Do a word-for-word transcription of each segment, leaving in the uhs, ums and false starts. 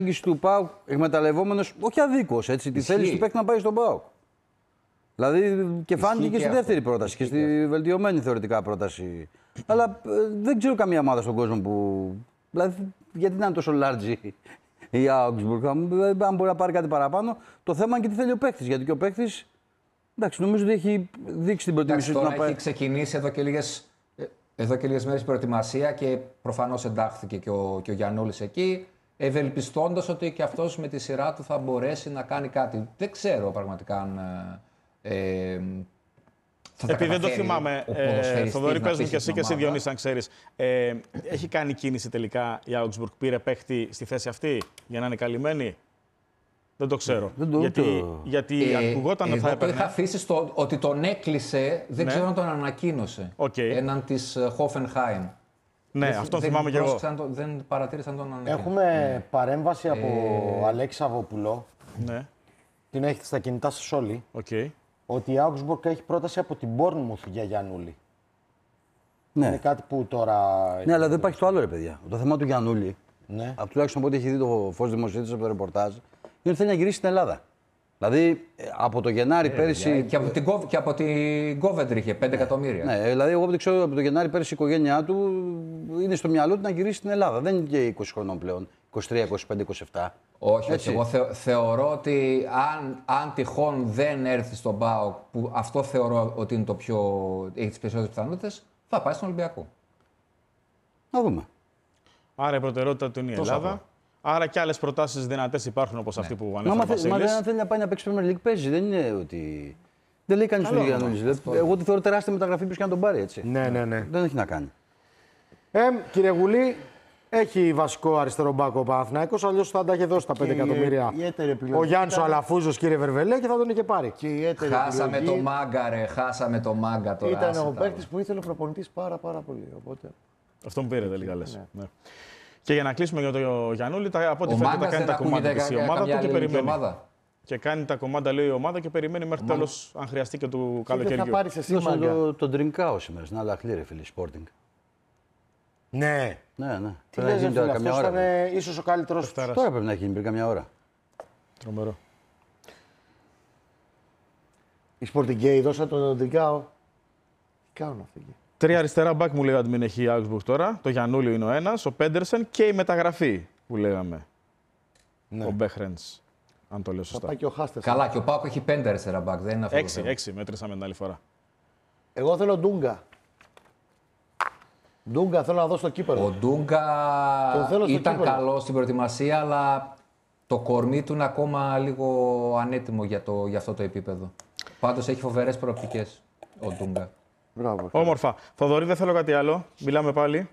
του ΠΑΟΚ εκμεταλλευόμενος, όχι αδίκως, έτσι, τη θέληση του παίκτη να πάει στον ΠΑΟΚ. Δηλαδή και φάνηκε και στη δεύτερη αυτό. πρόταση και στη αυτό. βελτιωμένη θεωρητικά πρόταση. Αλλά ε, δεν ξέρω καμία ομάδα στον κόσμο που. Δηλαδή, γιατί να είναι τόσο large η Augsburg, αν μπορεί να πάρει κάτι παραπάνω. Το θέμα είναι και τι θέλει ο παίκτης. Γιατί και ο παίκτης. Εντάξει, νομίζω ότι έχει δείξει την προτίμησή του να πάει. Έχει ξεκινήσει εδώ και λίγες, εδώ και λίγες μέρες προετοιμασία και προφανώς εντάχθηκε και ο, και ο Γιαννούλης εκεί, ευελπιστώντας ότι και αυτός με τη σειρά του θα μπορέσει να κάνει κάτι. Δεν ξέρω πραγματικά αν. Ε, Επειδή δεν το θυμάμαι, ε, Θοδωρή, πες μου και εσύ και εσύ Διονύση, αν ξέρεις. Ε, έχει κάνει κίνηση τελικά η Augsburg, πήρε παίχτη στη θέση αυτή για να είναι καλυμμένη. Δεν το ξέρω. Δεν το, γιατί το... γιατί ε, ακουγόταν ότι θα έπαιρνε. Το είχα αφήσει στο ότι τον έκλεισε, δεν ναι. ξέρω αν τον ανακοίνωσε. Okay. Έναν της Hoffenheim. Ναι, δεν, αυτό δεν θυμάμαι και εγώ. Το, δεν παρατήρησαν τον ανακοίνωσε. Έχουμε ναι. παρέμβαση από ε... Αλέξη Σαββόπουλο. Ναι. Την έχετε στα κινητά σας όλοι. Okay. Ότι η Augsburg έχει πρόταση από την Bournemouth για Γιαννούλη. Ναι. Είναι κάτι που τώρα. Ναι, αλλά δεν υπάρχει το άλλο, ρε παιδιά. Το θέμα του Γιαννούλη, ναι. από τουλάχιστον από ό,τι έχει δει το φως δημοσίευσης από το ρεπορτάζ, είναι ότι θέλει να γυρίσει στην Ελλάδα. Δηλαδή από το Γενάρη ε, πέρυσι. Και από την, και από την Coventry είχε πέντε ναι. εκατομμύρια. Ναι, δηλαδή εγώ από, ξέρω, από το Γενάρη πέρυσι η οικογένειά του είναι στο μυαλό του να γυρίσει στην Ελλάδα. Δεν είναι και είκοσι χρονών πλέον. είκοσι τρία, είκοσι πέντε, είκοσι επτά. Όχι, όχι. Εγώ θε, θεωρώ ότι αν, αν τυχόν δεν έρθει στον ΠΑΟΚ, που αυτό θεωρώ ότι είναι το πιο, έχει τις περισσότερες πιθανότητες, θα πάει στον Ολυμπιακό. Να δούμε. Άρα η προτεραιότητα του είναι η Τόσο Ελλάδα. απλό. Άρα και άλλες προτάσεις δυνατές υπάρχουν όπως ναι. αυτή που ανέφερε Μα, ο Βασίλης. μα δεν θέλει να πάει να παίξει Premier League, παίζει. Δεν είναι ότι. Δεν λέει κανείς τον Γιαννούλη. Εγώ τη θεωρώ τεράστια μεταγραφή ποιος και να τον πάρει έτσι. Ναι, ναι, ναι. Δεν έχει να κάνει. Ε, κύριε Γουλή, έχει βασικό αριστερό μπάκο ο Παναθηναϊκός, αλλιώς θα τα είχε δώσει τα πέντε εκατομμύρια. Ο Γιάννης ο Αλαφούζος, κύριε Βερβελέ, και θα τον είχε πάρει. Και η χάσαμε επιλογή... το μάγκα, ρε. Χάσαμε το μάγκα τώρα. Ήταν ο παίκτης που ήθελε ο προπονητής πάρα, πάρα πολύ. Οπότε... Αυτό μου πήρε τελικά λες. Ναι. Ναι. Και για να κλείσουμε για το Γιαννούλη, από ό,τι φαίνεται τα κάνει τα κομμάτια της η ομάδα του και περιμένει. Ομάδα. Και κάνει τα κομμάτια, λέει η ομάδα, και περιμένει μέχρι τέλος, αν χρειαστεί και του καλοκαιριού. Θα πάρεις εσύ το, τον Τριγκάο σήμερα στην Αλαχλή, ρε φίλε, Sporting. Ναι. Ναι, ναι. Τι λέει, φίλε, αυτός ήταν ίσως ο καλύτερος. Τώρα πρέπει να έχει γίνει πριν καμιά ώρα. Τρομερό. Η Sporting δώσα τον Τριγκάο. Τι κάνουν αυτοί εκεί. Τρία αριστερά μπακ μου λέει ο admin έχει η Augsburg τώρα. Το Γιαννούλη είναι ο ένας, ο Πέντερσεν και η μεταγραφή που λέγαμε. Ναι. Ο Μπέχρενς, αν το λέω σωστά. Θα πάει και ο Χάστες. Καλά, και ο Πάκο έχει πέντε αριστερά μπακ, δεν είναι αυτό. Έξι, έξι μέτρησαμε την άλλη φορά. Εγώ θέλω Ντούγκα. Ντούγκα θέλω να δω στο κύπελλο. Ο Ντούγκα ήταν καλό στην προετοιμασία, αλλά το κορμί του είναι ακόμα λίγο ανέτοιμο για, το, για αυτό το επίπεδο. Πάντως έχει φοβερές προοπτικές ο Ντούγκα. Μπράβο. Όμορφα. Θοδωρή, δεν θέλω κάτι άλλο. Μιλάμε πάλι.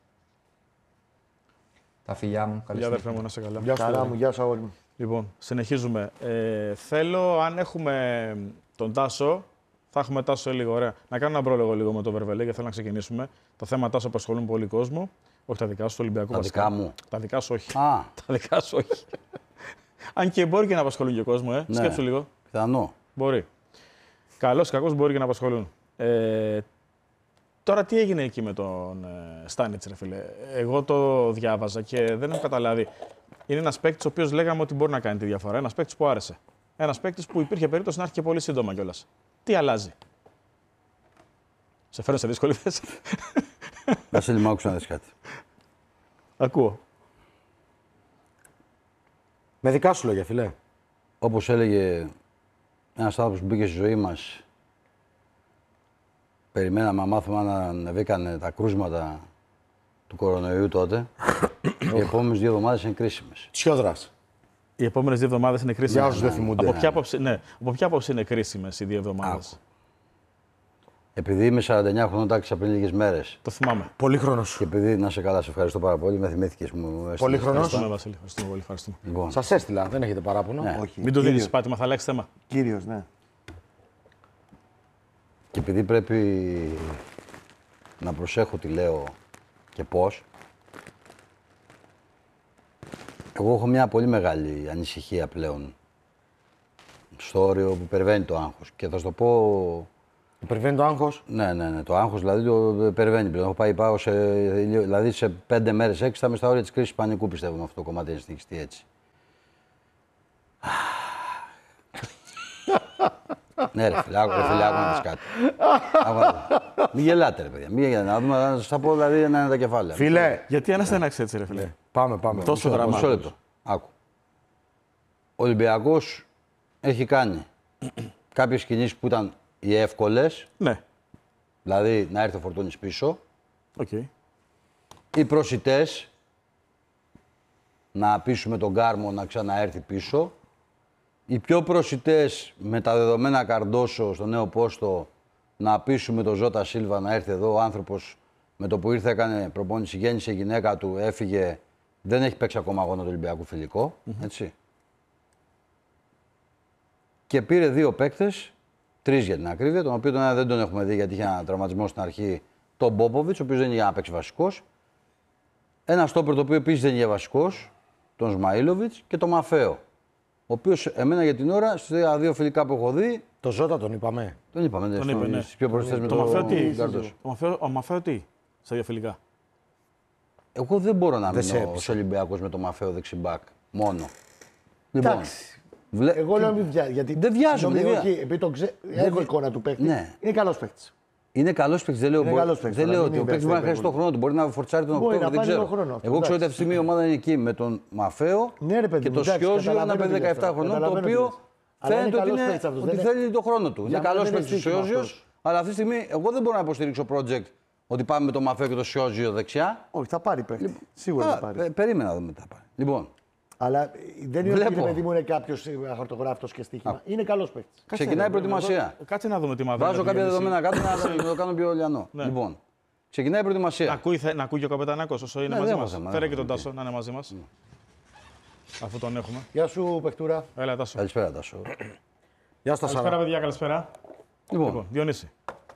Τα φιλιά μου. Γεια αδερφέ μου, να σε καλά. Γεια χαρά μου, γεια σου αγόρι μου. Λοιπόν, συνεχίζουμε. Ε, θέλω, αν έχουμε τον Τάσο, θα έχουμε Τάσο λίγο ωραία. Να κάνω ένα πρόλογο λίγο με τον Βερβελέ, γιατί θέλω να ξεκινήσουμε. Τα θέματα Τάσο απασχολούν πολύ κόσμο. Όχι τα δικά σου, το Ολυμπιακό. Τα δικά μου. Τα δικά σου όχι. Α. Τα δικά σου όχι. Αν και μπορεί και να απασχολούν και κόσμο, ε. Ναι. Σκέψου λίγο. Πιθανό. Μπορεί. Καλός ή κακός μπορεί και να απασχολούν. Ε, τώρα τι έγινε εκεί με τον ε, Στάνιτς, ρε φίλε. Εγώ το διάβαζα και δεν έχω καταλάβει. Είναι ένας παίκτης ο οποίος λέγαμε ότι μπορεί να κάνει τη διαφορά. Ένας παίκτης που άρεσε. Ένας παίκτης που υπήρχε περίπτωση να έρθει και πολύ σύντομα κιόλας. Τι αλλάζει. Σε φέρνω σε δύσκολη θέση. Βασίλη, μ' άκουσα να δεις κάτι. Ακούω. Με δικά σου λόγια, φιλέ. Όπως έλεγε ένας άνθρωπος που μπήκε στη ζωή μας, περιμέναμε να μάθουμε αν ανεβήκανε τα κρούσματα του κορονοϊού τότε. Οι επόμενες δύο εβδομάδες είναι κρίσιμες. Τσιόδρας. Οι επόμενες δύο εβδομάδες είναι κρίσιμες. Για όσους δεν θυμούνται. Από ποια άποψη, ναι. Από ποια άποψη είναι κρίσιμες οι δύο εβδομάδες. Επειδή είμαι σαράντα εννιά χρονών, τάξα πριν λίγες μέρες. Το θυμάμαι. Πολύ χρόνος. Και επειδή να σε καλά, σε ευχαριστώ πάρα πολύ. Με θυμήθηκες μου. Πολύ χρόνος. Ευχαριστούμε, Βασίλη. Ευχαριστούμε πολύ. Ευχαριστούμε. Λοιπόν. Σας έστειλα, δεν έχετε παράπονο. Ναι. Όχι. Μην το δίνεις πάτημα, θα αλλάξει θέμα. Κύριος, ναι. Και επειδή πρέπει να προσέχω τι λέω και πώς, εγώ έχω μια πολύ μεγάλη ανησυχία πλέον στο όριο που υπερβαίνει το άγχος. Και θα σου το πω... Υπερβαίνει το άγχος. Ναι, ναι, ναι. Το άγχος δηλαδή το υπερβαίνει πλέον. Έχω πάει πάω σε, δηλαδή σε πέντε μέρες, έξι θα είμαι στα όρια της κρίσης πανικού, πιστεύω, με αυτό το κομμάτι να συνεχιστεί έτσι. Ναι, ρε φίλε, άκου να πεις κάτι. Μην γελάτε, ρε παιδιά. Μην γελάτε. Να δούμε, να σας τα πω δηλαδή να είναι τα κεφάλαια. Φίλε, Γιατί αναστέναξε έτσι, ρε φίλε. πάμε, πάμε. Τόσο δράμα. Μισό λεπτό. Άκου. Ο Ολυμπιακός έχει κάνει κάποιες κινήσεις που ήταν οι εύκολες, Ναι. δηλαδή να έρθει ο Φορτούνης πίσω, Okay. οι προσιτές, να πείσουμε τον Κάρμο να ξαναέρθει πίσω, οι πιο προσιτές με τα δεδομένα Καρντόσο στο νέο πόστο, να πείσουμε τον Ζώτα Σίλβα να έρθει εδώ. Ο άνθρωπος με το που ήρθε έκανε προπόνηση, γέννησε η γυναίκα του, έφυγε, δεν έχει παίξει ακόμα αγώνα του Ολυμπιακού φιλικό, mm-hmm. έτσι. Και πήρε δύο παίκτες, τρεις για την ακρίβεια, τον οποίο τον ένα δεν τον έχουμε δει γιατί είχε ένα τραυματισμό στην αρχή, τον Πόποβιτς, ο οποίος δεν είναι για να παίξει βασικός. Ένα στόπερ το οποίο επίσης δεν είναι για βασικός, τον Σμαΐλοβιτς, και τον Μαφέο. Ο οποίος εμένα για την ώρα, στις δύο φιλικά που έχω δει. Το Ζώτα τον είπαμε. Τον είπαμε, Τον ναι, είπε, ναι. στις πιο προσθέσεις με Το τον Μαφέο τι, Καρντόσο. ο Μαφέο, ο Μαφέο τι, στα δύο φιλικά. Εγώ δεν μπορώ να Δεν σε μείνω έπεισε. ως Ολυμπιακός με τον Μαφέο δεξιμπάκ μόνο. Λοιπόν, Εντάξει. βλέ... Εγώ λέω μην βιάζει. Γιατί Δεν βιάζω, συγγνώμη, δεν όχι, επειδή το ξέ... έχω εικόνα του παίκτη. Ναι. Είναι καλό παίκτη. είναι καλός παίκτης, δεν λέω, Είναι μπορεί- καλός παίκτης, δεν αλλά λέω μην ότι ο είναι παίκτης μπορεί να χρειαστεί τον υπερβολή. χρόνο του, μπορεί να φορτσάρει τον Μπορεί Οκτώβριο, να δεν πάρει ξέρω. τον χρόνο. Εγώ ξέρω ότι αυτή τη στιγμή η ομάδα είναι εκεί με τον Μαφέο Ναι, ρε παιδί και μου, το εντάξει, Σιόζιο, ένα καταλαβαίνω παιδί τι λες δεκαεπτά τώρα. χρονών, το Καταλαβαίνω τι οποίο λες. Αλλά φαίνεται είναι ότι, καλός είναι, παίκτης αυτός, ότι δεν θέλει τον χρόνο του. Για Είναι μένα καλός δεν είναι παίκτης ο στοίχημα Σιόζιος, αυτός. αλλά αυτή τη στιγμή εγώ δεν μπορώ να υποστηρίξω project ότι πάμε με τον Μαφέο και τον Σιόζιο δεξιά. Όχι, θα πάρει παίκτη. Σίγουρα Α, θα πάρει. πε- Περίμενα να δούμε τι θα πάρει. Λοιπόν, Αλλά δεν είναι Βλέπω. ότι παιδί μου είναι κάποιο αχαρτογράφητο και στοίχημα. Είναι καλό παίκτη. ξεκινάει η προετοιμασία. Κάτσε να δούμε τι μαθαίνει. Βάζω κάποια δεδομένα κάτω να το κάνω πιο λιανό. Λοιπόν, ξεκινάει η Να προετοιμασία. ακούει, θε- να ακούει και ο Καπετανάκος όσο είναι Ναι, μαζί δεν μας. έχω θέμα, Φέρε δεν και τον έχω Τάσο να είναι μαζί μας. Αφού τον έχουμε. Γεια σου, Πεκτούρα. Έλα, Τάσο. Καλησπέρα, Τάσο. Γεια στα Καλησπέρα, Σάρα. παιδιά, καλησπέρα. Λοιπόν, Λοιπόν, Διονύση.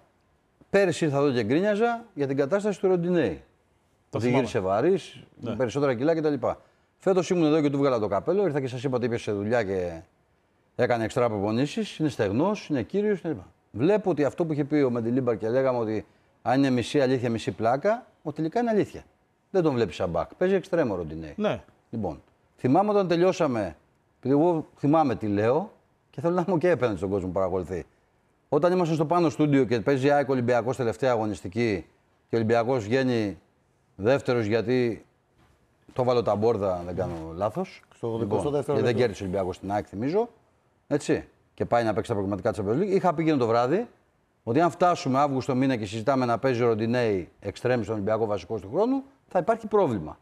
πέρυσι ήρθα εδώ και γκρίνιαζα για την κατάσταση του Ροντινέη. Το Ότι θυμάμαι. γύρισε βαρύ, Ναι. περισσότερα κιλά κτλ. Φέτο ήμουν εδώ και του βγάλα το καπέλο. Ήρθα και σα είπα ότι είπε σε δουλειά και έκανε εξτρά προπονήσεις. Είναι στεγνό, είναι κύριο κτλ. Βλέπω ότι αυτό που είχε πει ο Μεντιλίμπαρ και λέγαμε ότι αν είναι μισή αλήθεια, μισή πλάκα, ότι τελικά είναι αλήθεια. Δεν τον βλέπει σαν μπακ. Παίζει εξτρέμο Ροντινέη. Ναι. Λοιπόν, θυμάμαι όταν τελειώσαμε, επειδή εγώ θυμάμαι τι λέω και θέλω να είμαι και απέναντι στον κόσμο που παρακολουθεί. Όταν ήμασταν στο πάνω στούντιο και παίζει ΑΕΚ Ολυμπιακός τελευταία αγωνιστική και ο Ολυμπιακός βγαίνει δεύτερος γιατί το βάλω τα μπόρδα, αν δεν κάνω λάθος. Στο Λοιπόν, ογδοηκοστό δεύτερο και δεν λεπτό. κέρδισε ο Ολυμπιακός στην ΑΕΚ, θυμίζω. Έτσι. Και πάει να παίξει τα προγραμματικά της Champions League. Είχα πει εκείνο το βράδυ ότι αν φτάσουμε Αύγουστο μήνα και συζητάμε να παίζει ο Ροντινέη εξτρέμ στον Ολυμπιακό βασικό του χρόνου, θα υπάρχει πρόβλημα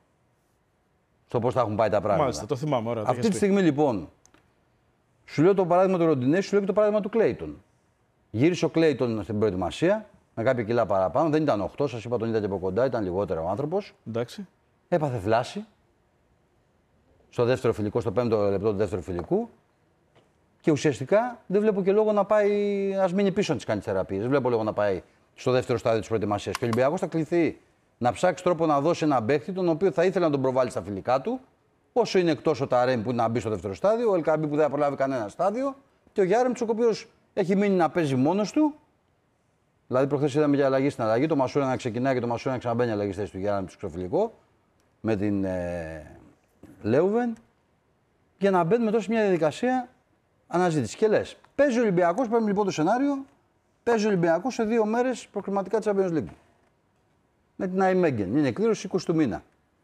στο πώς θα έχουν πάει τα πράγματα. Μάλιστα, το θυμάμαι. Ωραία, το Αυτή έχεις τη πει. στιγμή λοιπόν, σου λέω το παράδειγμα του Ροντινέη, σου λέω και το παράδειγμα του Κλέιτον. Γύρισε ο Κλέιτον στην προετοιμασία με κάποια κιλά παραπάνω. Δεν ήταν οκτώ, σας είπα τον είδα και από κοντά, ήταν λιγότερο ο άνθρωπος. Εντάξει. Έπαθε θλάση στο δεύτερο φιλικό, στο πέμπτο λεπτό του δεύτερου φιλικού. Και ουσιαστικά δεν βλέπω και λόγο να πάει, ας μείνει πίσω να τις κάνει θεραπείες. Δεν βλέπω λόγο να πάει στο δεύτερο στάδιο της προετοιμασίας. Και ο Ολυμπιακός θα κληθεί να ψάξει τρόπο να δώσει ένα παίχτη, τον οποίο θα ήθελε να τον προβάλλει στα φιλικά του. Όσο είναι εκτός ο Ταρέμ που είναι να μπει στο δεύτερο στάδιο, ο Ελκαμπή που δεν θα προλάβει κανένα στάδιο και ο Γιάρεμτσοκ ο οποίος έχει μείνει να παίζει μόνος του. Δηλαδή, προχθές είδαμε για αλλαγή στην αλλαγή. Το Μασούρα να ξεκινάει και το Μασούρα να ξαναμπαίνει αλλαγή στη θέση του Γιάρεμτσοκ στο φιλικό με την ε, Λέουβεν. Για να μπαίνει μετά σε μια διαδικασία αναζήτηση. Και λες, παίζει ο Ολυμπιακός, παίρνει λοιπόν το σενάριο, παίζει ο Ολυμπιακός σε δύο μέρες προκριματικά της Champions League. Με την Αϊμέγγεν. Είναι εκδήλωση είκοσι του μήνα.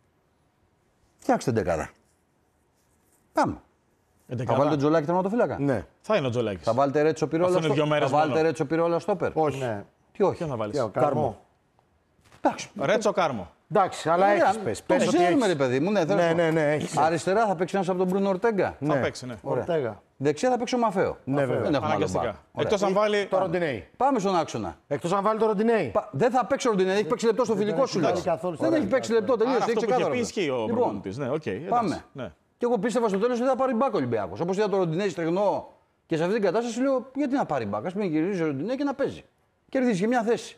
Φτιάξτε την δεκάδα. Πάμε. Θα Εντεκάδα. βάλετε τον Τζολάκη τερματοφύλακα. Ναι. Θα είναι ο Τζολάκης. Θα βάλετε Ρέτσο Πυρόλα Αυτό είναι στο... δύο μέρες Θα βάλετε μόνο. Ρέτσο Πυρόλα στόπερ. Όχι. Ναι. Τι όχι. Ποιον θα βάλεις. Τι, ο Καρμό. Εντάξει. Ρέτσο Κάρμο. Εντάξει, αλλά Ωραία, έχει πες. Το Πες ότι ξέρουμε, έχεις. ρε παιδί μου. Ναι, θέλω να Ναι, σου πω. ναι, ναι, έχεις. Αριστερά θα παίξει ένας από τον Μπρούνο Ορτέγκα. Θα παίξει, ναι. Ορτέγα. Δεξιά θα παίξει ο Μαφέο. Ναι, βέβαια. Δεν έχουμε άλλο Αναγκαστικά. μπακ. Ωραία. Εκτός αν βάλει. Το Ροντινέη. Πάμε στον άξονα. Εκτός αν βάλει το Ροντινέη. Πα- Δεν θα παίξει ο Ροντινέη, έχει παίξει λεπτό στο φιλικό σου. κάνει λέω. καθόλου Δεν στο έχει παίξει λεπτό, Άρα τελείωσε. αυτό έχει που είχε ξεκάθαρο. πει ισχύει ο Λοιπόν, προπονητής. Ναι, οκ. εντάξει, πάμε. ναι. Και εγώ πίστευα στο τέλο ότι θα πάρει μπακ ο Ολυμπιακός. Όπως είδα το Ροντινέη στεγνό και σε αυτή την κατάσταση λέω: γιατί να πάρει μπακ. Ας μην γυρίζει ο Ροντινέη και να παίζει. Κερδίζει και μια θέση.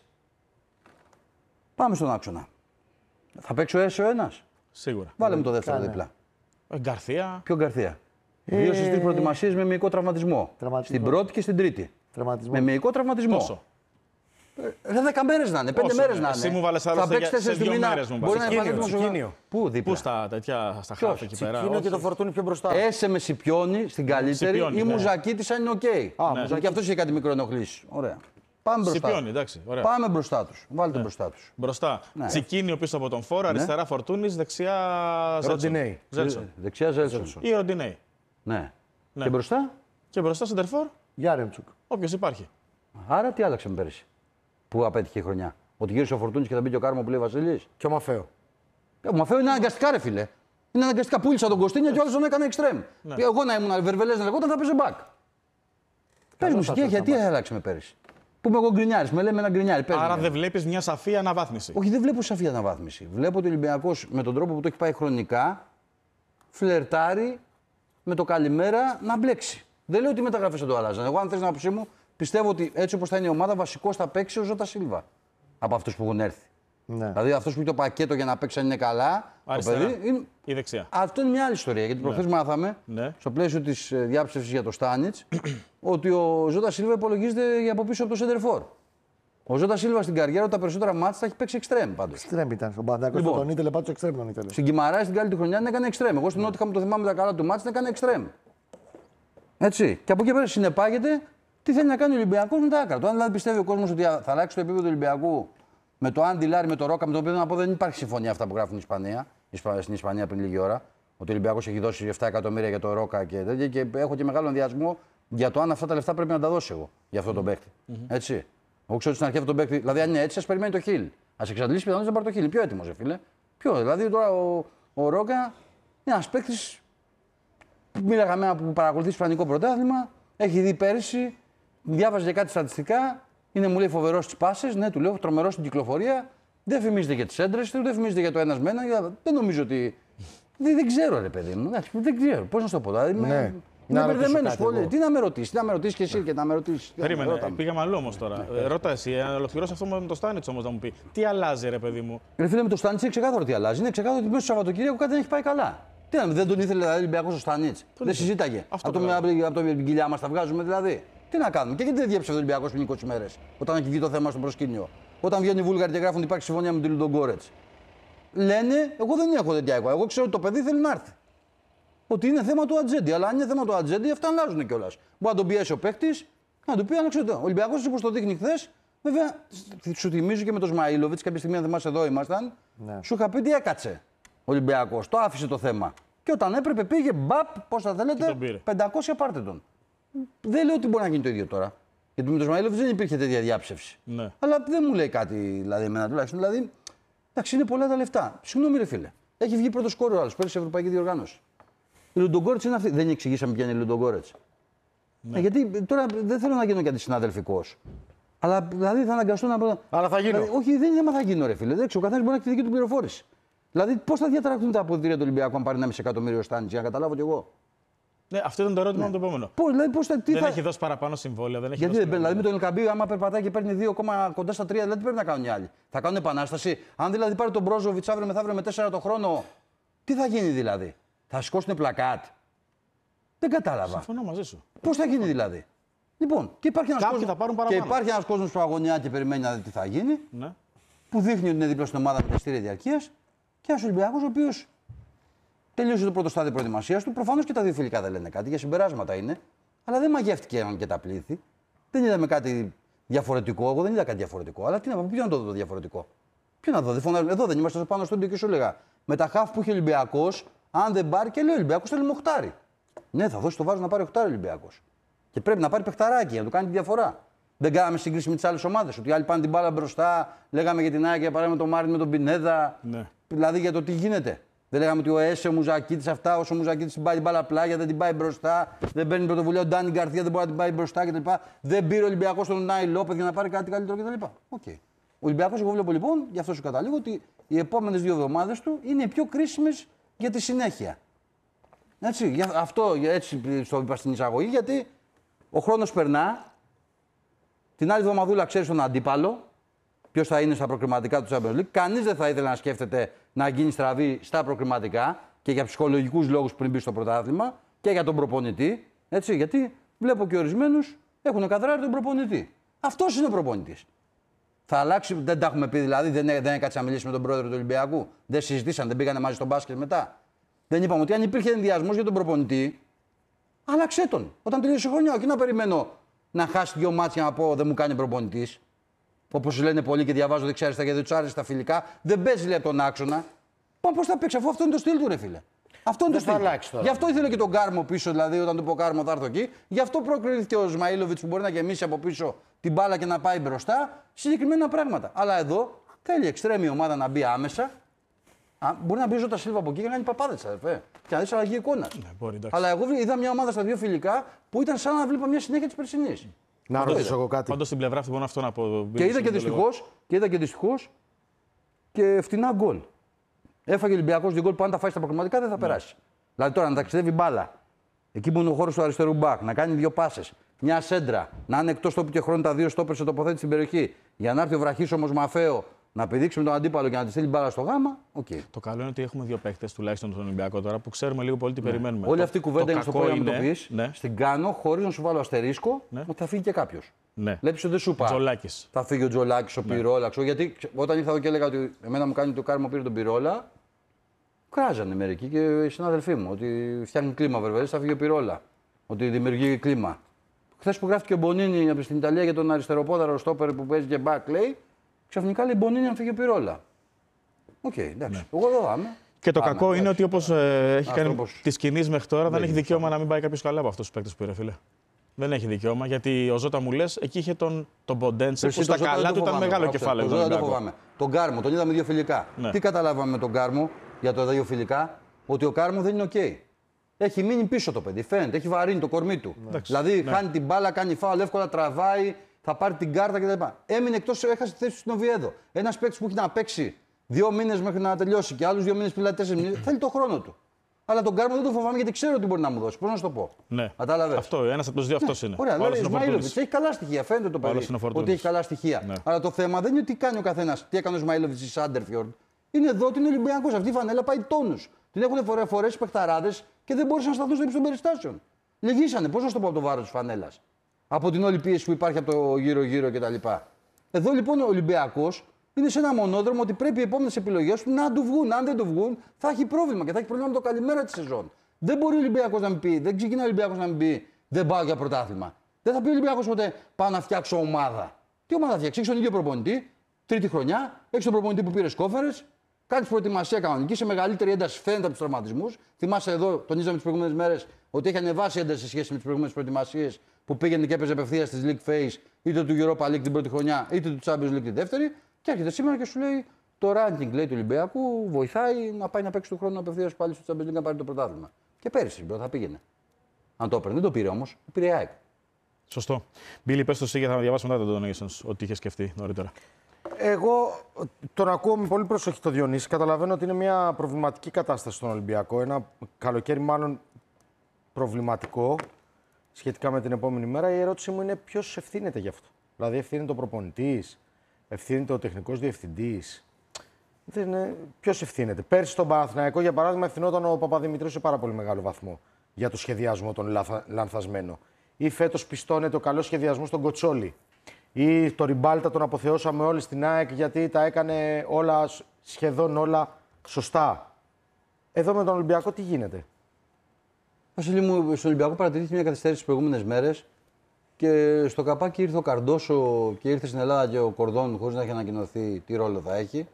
Πάμε στον άξονα. Θα παίξει ο Έσαι ο ένας. Σίγουρα. Βάλε μου το δεύτερο δίπλα. Ε, Γκαρθία. Ποιο Γκαρθία. Δύο στι τρει προετοιμασίες με μυϊκό τραυματισμό. Τραυματισμό. Στην πρώτη και στην τρίτη. Τραυματισμό. Με μυϊκό τραυματισμό. Πόσο. Ρε δέκα μέρες να είναι, πέντε μέρες να είναι. Εσύ μου βάλες θα άλλωστε παίξει για- σε τέσσερις του δύο μήνα. μέρες μου Μπορεί να βάλες. είναι Τσικίνιο, Τσικίνιο. Πού δίπλα. Πού στα τέτοια, στα χάφη εκεί πέρα. Τσικίνιο και το όχι. Φορτούνι πιο μπροστά. Έσε με Σιπιόνι στην καλύτερη Σιπιόνι, ή ναι. Μουζακίτης αν είναι οκ. Ναι. Και αυτός είχε κάτι μικρό ενοχλήσει. Ωραία. Πάμε μπροστά. Σιπιόνι, εντάξει. Ωραία. Πάμε μπροστά τους. Βάλτε μπροστά τους. Μπροστά. Ναι. Τσικίνιο πίσω από τον Φόρο, αριστερά Φορτούνη, δεξιά Ζέλσον. Ροντινέι. Ζέλσον. Δεξιά Ζέλσον. Ή Ροντινέι. Ναι. Ναι. Και μπροστά. Και μπροστά Σεντερφόρ, Γιάρεμτσουκ. όποιο υπάρχει. Άρα τι άλλαξε με πέρυσι. Που απέτυχε η χρονιά. Ότι γύρισε ο Φορτούνης και θα μπήκε ο Κάρμο που λέει Βασίλης. Και ο Μαφέο. Ο Μαφέο είναι αναγκαστικά, ρε φίλε. Είναι αναγκαστικά. Πούλησα τον Κωστίνια και ο άλλος τον έκανε εξτρέμ. Ναι. Εγώ να ήμουν Βερβελές να λεγόταν θα παίζει μπακ. Πες μου συνέχεια, τι άλλαξε με πέρυσι. Που είμαι εγώ γκρινιάρης, με λέμε ένα γκρινιάρη. Πες Άρα μου. δεν βλέπει μια σαφή αναβάθμιση. Όχι, δεν βλέπω σαφή αναβάθμιση. Βλέπω ότι ο Ολυμπιακός με τον τρόπο που το έχει πάει χρονικά φλερτάρει με το καλημέρα να μπλέξει. Δεν λέω ότι οι μεταγραφές θα το αλλάζαν. Εγώ, αν θες να άποψή μου, πιστεύω ότι έτσι όπως θα είναι η ομάδα, βασικός θα παίξει ο Ζώτα Σίλβα από αυτούς που έχουν έρθει. Ναι. Δηλαδή αυτός που έχει το πακέτο για να παίξει αν είναι καλά. Αριστερά. Το παιδί, είναι... Ή δεξιά. Αυτό είναι μια άλλη ιστορία. Γιατί προχθές μάθαμε Ναι. στο πλαίσιο της ε, διάψευσης για το Στάνιτς ότι ο Ζώτα Σίλβα υπολογίζεται για από πίσω από το Σεντερφόρ. Ο Ζώτα Σίλβα στην καριέρα του τα περισσότερα μάτς θα έχει παίξει εξτρέμ πάντως. Εξτρέμ ήταν. Στον Παναθηναϊκό Λοιπόν. τον ήθελε πάντως εξτρέμ τον ήθελε. Στην Κιμαράη στην καλή του χρονιά την έκανε εξτρέμ. Εγώ στην Νότια μου το θυμάμαι τα καλά του μάτς την έκανε εξτρέμ. Έτσι. Και από εκεί πέρα συνεπάγεται τι θέλει να κάνει ο Ολυμπιακός με τα άκρα του. Αν δηλαδή πιστεύει ο κόσμος ότι θα αλλάξει το επίπεδο του Ολυμπιακού με το Άντι Λάρι, με το Ρόκα, με το οποίο να πω δεν υπάρχει συμφωνία αυτά που γράφουν στην Ισπανία, στην Ισπανία πριν λίγη ώρα. Ότι ο Ολυμπιακός έχει δώσει επτά εκατομμύρια για το Ρόκα και τέτοια. Και έχω και μεγάλο ενδιασμό για το αν αυτά τα λεφτά πρέπει να τα δώσω εγώ για αυτόν τον παίκτη. Έτσι. Εγώ ξέρω ότι στην αρχή αυτόν τον παίκτη, δηλαδή αν είναι έτσι, σα περιμένει το Χιλ. Α εξαντλήσει πιθανότητα να πάρει το Χιλ. Πιο έτοιμο, φίλε. Ποιο, δηλαδή τώρα ο, ο Ρόκα είναι ένα παίκτη. Μίλαγα με ένα που παρακολουθεί Ισπανικό πρωτάθλημα, έχει δει πέρυσι, διάβαζε κάτι στατιστικά, είναι μου λέει φοβερό στι πάσες, ναι, του λέω τρομερό στην κυκλοφορία. Δεν φημίζεται για τι έντρες του, δεν φημίζεται για το ένα με ένα. Δεν νομίζω ότι. Δεν, δεν ξέρω, ρε παιδί μου. Δεν ξέρω. Πώ να σου το πω. Δηλαδή, Ναι. είμαι, Να είμαι ρωτήσω μπερδεμένο κάτι πολύ. εγώ. Τι να με ρωτήσει, τι να με ρωτήσει και εσύ και να με ρωτήσει. Περίμενε, πήγαμε αλλού όμω τώρα. Ε, Ρώτα εσύ, να ολοκληρώσει αυτό με το Στάνιτς όμως να μου πει. Τι αλλάζει, ρε παιδί μου. Ρε φίλε, με το Στάνιτς είναι ξεκάθαρο τι αλλάζει. Είναι ξεκάθαρο ότι μέσα στο Σαββατοκύριακο κάτι δεν έχει πάει καλά. Τι να, δεν τον ήθελε δηλαδή, ο Ολυμπιακός ο Στάνιτς. Δεν συζήταγε. Αυτό Από, το, από, από την κοιλιά μας τα βγάζουμε δηλαδή. Τι να κάνουμε. Και γιατί δεν διέψευε ο Ολυμπιακός πριν είκοσι μέρες, όταν έχει βγει το θέμα στο προσκήνιο. Όταν βγαίνουν οι Βούλγαροι και γράφουν ότι υπάρχει συμφωνία με τον Λουντογκόρετς. Λένε, εγώ δεν έχω τέτοια εικόνα. Εγώ ξέρω ότι το παιδί θέλει να έρθει. Ότι είναι θέμα του ατζέντη. Αλλά αν είναι θέμα του ατζέντη, αυτά αλλάζουν κιόλα. Μπορεί να τον πιέσει ο παίκτη, να του πει άλλαξε το. Ο Ολυμπιακός όπως το δείχνει χθες, βέβαια σου θυμίζω και με τον Σμαήλοβιτς, κάποια στιγμή αν θυμάσαι εδώ ήμασταν, Ναι. σου είχα πει τι έκατσε ο Ολυμπιακός. Το άφησε το θέμα. Και όταν έπρεπε πήγε μπαπ, πώς θα Και θέλετε, τον πήρε. πεντακόσια πάρτε τον. Δεν λέω ότι μπορεί να γίνει το ίδιο τώρα. Γιατί με τον Σμαήλοβιτς δεν υπήρχε τέτοια διάψευση. Ναι. Αλλά δεν μου λέει κάτι δηλαδή εμένα τουλάχιστον. Δηλαδή, εντάξει, είναι πολλά τα λεφτά. Συγγνώμη, ρε φίλε. Έχει βγει πρώτο κόρο άλλο πέρυσι σε ευρωπαϊκή διοργάνωση. Η Λουντογκόρετς είναι αυτή. Δεν εξηγήσαμε ποια είναι η Λουντογκόρετς. Ναι. Γιατί τώρα δεν θέλω να γίνω και αντισυναδελφικός. Αλλά δηλαδή θα αναγκαστώ να. Αλλά θα γίνω. Δηλαδή, όχι, δεν είναι θέμα θα γίνω, ρε φίλε. Δεν ξέρω, ο καθένας μπορεί να έχει τη δική του πληροφόρηση. Δηλαδή, πώς θα διαταραχθούν τα αποδητήρια του Ολυμπιακού αν πάρει ένα μισό εκατομμύριο Στάνιτς, για να καταλάβω κι εγώ. Ναι, αυτό ήταν το ερώτημα με το επόμενο. Πώς, δηλαδή, πώς θα, τι Δεν θα... έχει δώσει παραπάνω συμβόλαια. Δεν έχει Γιατί δώσει δεν παίρνει, δηλαδή με τον Ελκαμπίου, άμα περπατάει και παίρνει δύο κόμμα κοντά στα τρία, δηλαδή τι πρέπει να κάνουν οι άλλοι. Θα κάνουν επανάσταση. Αν δηλαδή πάρει τον Μπρόζοβιτς αύριο μεθαύριο με τέσσερα το χρόνο, τι θα γίνει δηλαδή. Θα σηκώσουν πλακάτ. Δεν κατάλαβα. Συμφωνώ μαζί σου. Πώς θα γίνει δηλαδή. Λοιπόν, και υπάρχει ένας Κάποιοι κόσμος, θα πάρουν και παραπάνω. υπάρχει ένας κόσμος που αγωνιά και περιμένει να δει τι θα γίνει, Ναι. που δείχνει ότι είναι δίπλα στην ομάδα με τα στήρια διαρκείας και ένας Ολυμπιακός ο οποίος τελείωσε το πρώτο στάδιο προετοιμασίας του. Προφανώς και τα δύο φιλικά δεν λένε κάτι, για συμπεράσματα είναι, αλλά δεν μαγεύτηκε και τα πλήθη. Δεν είδαμε κάτι διαφορετικό. Εγώ δεν είδα κάτι διαφορετικό. Αλλά τι να πω, ποιο να το δω το διαφορετικό. Ποιο να δω, δεν φωνάζω. Εδώ δεν είμαστε πάνω στο και σου έλεγα. Με τα χαφ που είχε ο Ολυμπιακός, αν δεν πάρει και λέει ο Ολυμπιακός θέλει με οχτάρι. Ναι, θα δώσει το βάζο να πάρει οχτάρι ο Ολυμπιακός. Και πρέπει να πάρει παιχταράκι για να του κάνει τη διαφορά. Δεν κάναμε σύγκριση με τις άλλες ομάδες. Ότι οι άλλοι πάνε την μπάλα μπροστά, λέγαμε για την ΑΕΚ για παράδειγμα τον Μάρτιν με τον Πινέδα. Ναι. Δηλαδή για το τι γίνεται. Δεν λέγαμε ότι ο Έσε, ο Μουζακίτης αυτά, όσο ο Μουζακίτης την πάει την μπάλα πλάγια, δεν την πάει μπροστά. Δεν παίρνει πρωτοβουλία ο Ντάνι Γκαρθία, δεν μπορεί να την πάει μπροστά κτλ. Δεν πήρε ο Ολυμπιακός τον Νάι Λόπεθ για να πάρει κάτι καλύτερο κτλ. Okay. Ο Ολυμπιακός, εγώ βλέπω λοιπόν, γι' αυτό σου καταλήγω, ότι οι επόμενες δύο εβδομάδες του είναι οι πιο κρίσιμες για τη συνέχεια. Έτσι, για αυτό έτσι το είπα στην εισαγωγή, γιατί ο χρόνος περνά. Την άλλη εβδομαδούλα ξέρει τον αντίπαλο, ποιος θα είναι στα προκριματικά του Champions League. Κανείς δεν θα ήθελε να σκέφτεται να γίνει στραβή στα προκριματικά και για ψυχολογικούς λόγους πριν μπει στο πρωτάθλημα και για τον προπονητή. Έτσι, γιατί βλέπω και ορισμένους έχουν καδράρει τον προπονητή. Αυτός είναι ο προπονητής. Θα αλλάξει, δεν τα έχουμε πει δηλαδή, δεν, δεν έκατσε να μιλήσει με τον πρόεδρο του Ολυμπιακού. Δεν συζητήσαν, δεν πήγανε μαζί στο μπάσκετ μετά. Δεν είπαμε ότι αν υπήρχε ενδιασμός για τον προπονητή, άλλαξε τον. Όταν τελείωσε η χρονιά, όχι να περιμένω να χάσει δύο μάτια να πω δεν μου κάνει προπονητής. Όπως λένε πολλοί και διαβάζω δεξιά-αριστερά και δεν του άρεσε τα φιλικά, δεν παίζει λέει από τον άξονα. Πάμε πώς θα παίξει, αφού αυτό είναι το στυλ του, ρε φίλε. Αυτό είναι το στυλ. Γι' αυτό ήθελε και τον Κάρμο πίσω, δηλαδή όταν του πω Κάρμο θα έρθω εκεί. Γι' αυτό προκρίθηκε ο Σμαΐλοβιτς που μπορεί να γεμίσει από πίσω την μπάλα και να πάει μπροστά. Συγκεκριμένα πράγματα. Αλλά εδώ θέλει εξτρέμη ομάδα να μπει άμεσα. Α, μπορεί να μπει ο Ζώτα Σίλβα από εκεί και να κάνει παπάδες, αδερφέ. Και να δει αλλαγή εικόνα. Ναι, αλλά εγώ είδα μια ομάδα στα δύο φιλικά που ήταν σαν να βλέπα μια συνέχεια τη περσινής. Να ρωτήσω εγώ κάτι. Πάντως στην πλευρά αυτή μπορώ αυτό να πω. Και είδα και δυστυχώς και, είδα και, δυστυχώς και φτηνά γκολ. Έφαγε ο Ολυμπιακός δύο γκολ που αν τα φάει στα προγραμματικά δεν θα περάσει. Δηλαδή τώρα να ταξιδεύει μπάλα. Εκεί που είναι ο χώρος του αριστερού μπακ, να κάνει δύο πάσες, μια σέντρα, να είναι εκτός τόπου και χρόνου τα δύο στόπερ σε τοποθέτηση στην περιοχή. Για να έρθει ο βραχίσωμος Μαφαίο να πηδήξει με τον αντίπαλο και να τη στείλει μπάλα στο γάμα. Okay. Το καλό είναι ότι έχουμε δύο παίκτες τουλάχιστον στον Ολυμπιακό τώρα που ξέρουμε λίγο πολύ τι ναι. περιμένουμε. Όλη αυτή η κουβέντα είναι στο πρόγραμμα που το πεις. Ναι. Στην κάνω χωρίς να σου βάλω αστερίσκο ναι. ότι θα φύγει και κάποιος. Ναι. Βλέπεις ότι δεν σου πάει. Τζολάκης. Θα φύγει ο Τζολάκης, ο ναι. Πυρόλαξο. Γιατί όταν ήρθα εδώ και έλεγα ότι εμένα μου κάνει το Κάρμο πήρε τον Πυρόλα. Κράζανε μερικοί και οι συνάδελφοί μου ότι φτιάχνει κλίμα βέβαια, θα φύγει ο Πυρόλα. Ότι δημιουργεί κλίμα. Χθες που γράφτηκε ο Μπονίνι από την Ιταλία για τον αριστεροπόδαρο στόπερ που παίζει και back λέει, ξαφνικά λέει Μπονίνι αν φύγει ο Πυρόλα. Οκ, okay, εντάξει. Ναι. Εγώ εδώ είμαι. Και το Πάμε, κακό εντάξει. είναι ότι όπως ε, έχει κάνει όπως... τις κινήσεις μέχρι τώρα, δεν, δεν έχει δικαίωμα να μην πάει κάποιος καλά από αυτούς τους παίκτες που είναι, φίλε. Δεν έχει δικαίωμα γιατί ο Ζώτα μου λες, εκεί είχε τον, τον Ποντένσε που στα καλά του ήταν μεγάλο κεφάλαιο. Δεν το φοβάμαι. Τον Κάρμο, τον είδαμε δύο φιλικά. Ναι. Τι καταλάβαμε με τον Κάρμο για τα δύο φιλικά, ότι ο Κάρμο δεν είναι OK. Έχει μείνει πίσω το παιδί, φαίνεται, έχει βαρύνει το κορμί του. Ναι. Δηλαδή ναι. χάνει την μπάλα, κάνει φάουλ, εύκολα τραβάει, θα πάρει την κάρτα κτλ. Έμεινε εκτός, έχασε τη θέση του στην Οβιέδο. Ένας παίκτης που έχει να παίξει δύο μήνες μέχρι να τελειώσει και άλλους δύο μήνες πιλάει τέσσερις μήνες, θέλει το χρόνο του. Αλλά τον Κάρμο δεν τον φοβάμαι γιατί ξέρω τι μπορεί να μου δώσει. Πώς να σου το πω. Ναι. Κατάλαβες. Αυτό, ένας από τους δύο αυτός είναι. Ωραία, δηλαδή ο Σμαΐλοβιτς έχει καλά στοιχεία. Φαίνεται το παιδί ότι έχει καλά στοιχεία. Ναι. Αλλά το θέμα δεν είναι τι κάνει ο καθένας. Τι έκανε ο Σμαΐλοβιτς στη Σάντερφιορντ. Είναι εδώ ότι είναι Ολυμπιακός. Αυτή η φανέλα πάει τόνους. Την έχουν φορέσει παιχταράδες και δεν μπορούσαν να σταθούν στο ύψος των περιστάσεων. Λυγίσανε. Πώς να σου το πω από το βάρος της φανέλας. Από την όλη πίεση που υπάρχει από το γύρω-γύρω κτλ. Εδώ λοιπόν ο Ολυμπιακός είναι σε ένα μονόδρομο ότι πρέπει οι επόμενες επιλογές του να του βγουν. Αν δεν του βγουν, θα έχει πρόβλημα και θα έχει πρόβλημα με το καλημέρα τη σεζόν. Δεν μπορεί ο Ολυμπιακός να μην πει, δεν ξεκινάει ο Ολυμπιακός να μην πει δεν πάω για πρωτάθλημα. Δεν θα πει ο Ολυμπιακός ποτέ πάω να φτιάξω ομάδα. Τι ομάδα θα φτιάξει, έχει τον ίδιο προπονητή, τρίτη χρονιά, έχει τον προπονητή που πήρε κόφερες, κάνει προετοιμασία κανονική σε μεγαλύτερη ένταση φαίνεται από του τραυματισμούς. Θυμάσαι εδώ, τονίζαμε τις προηγούμενες μέρες ότι έχει ανεβάσει ένταση σε σχέση με τις προηγούμενες προετοιμασίες που πήγαινε και έπαιζε απευθείας στις League Phase είτε του Europa League την πρώτη χρονιά είτε του Champions League την δεύτερη. Και έρχεται σήμερα και σου λέει το ranking λέει, του Ολυμπιακού βοηθάει να πάει να παίξει του χρόνου απευθείας πάλι στο Champions League να πάρει το πρωτάθλημα. Και πέρυσι θα πήγαινε. Αν το έπαιρνε, δεν το πήρε όμως, το πήρε η ΑΕΚ. Σωστό. Μπίλι, πες το εσύ και θα διαβάσω μετά το donations, ό,τι είχε σκεφτεί νωρίτερα. Εγώ τον ακούω με πολύ προσοχή το Διονύση. Καταλαβαίνω ότι είναι μια προβληματική κατάσταση στον Ολυμπιακό. Ένα καλοκαίρι μάλλον προβληματικό σχετικά με την επόμενη μέρα. Η ερώτηση μου είναι ποιος ευθύνεται γι' αυτό. Δηλαδή, ευθύνεται ο προπονητής, ευθύνεται ο τεχνικός διευθυντής. Δεν είναι... Ποιος ευθύνεται. Πέρσι στον Παναθηναϊκό, για παράδειγμα, ευθυνόταν ο Παπαδημητρίου σε πάρα πολύ μεγάλο βαθμό για το σχεδιασμό τον λαθα... λανθασμένο. Ή φέτος πιστώνεται ο καλός σχεδιασμός στον Κοτσόλη. Ή το Ριμπάλτα τον αποθεώσαμε όλοι στην ΑΕΚ γιατί τα έκανε όλα, σχεδόν όλα σωστά. Εδώ με τον Ολυμπιακό τι γίνεται. Βασίλη μου, στον Ολυμπιακό παρατηρήθηκε μια καθυστέρηση τις προηγούμενες μέρες και στο καπάκι ήρθε ο Καρντόσο και ήρθε στην Ελλάδα και ο Κορδόν χωρίς να έχει ανακοινωθεί τι ρόλο θα έχει.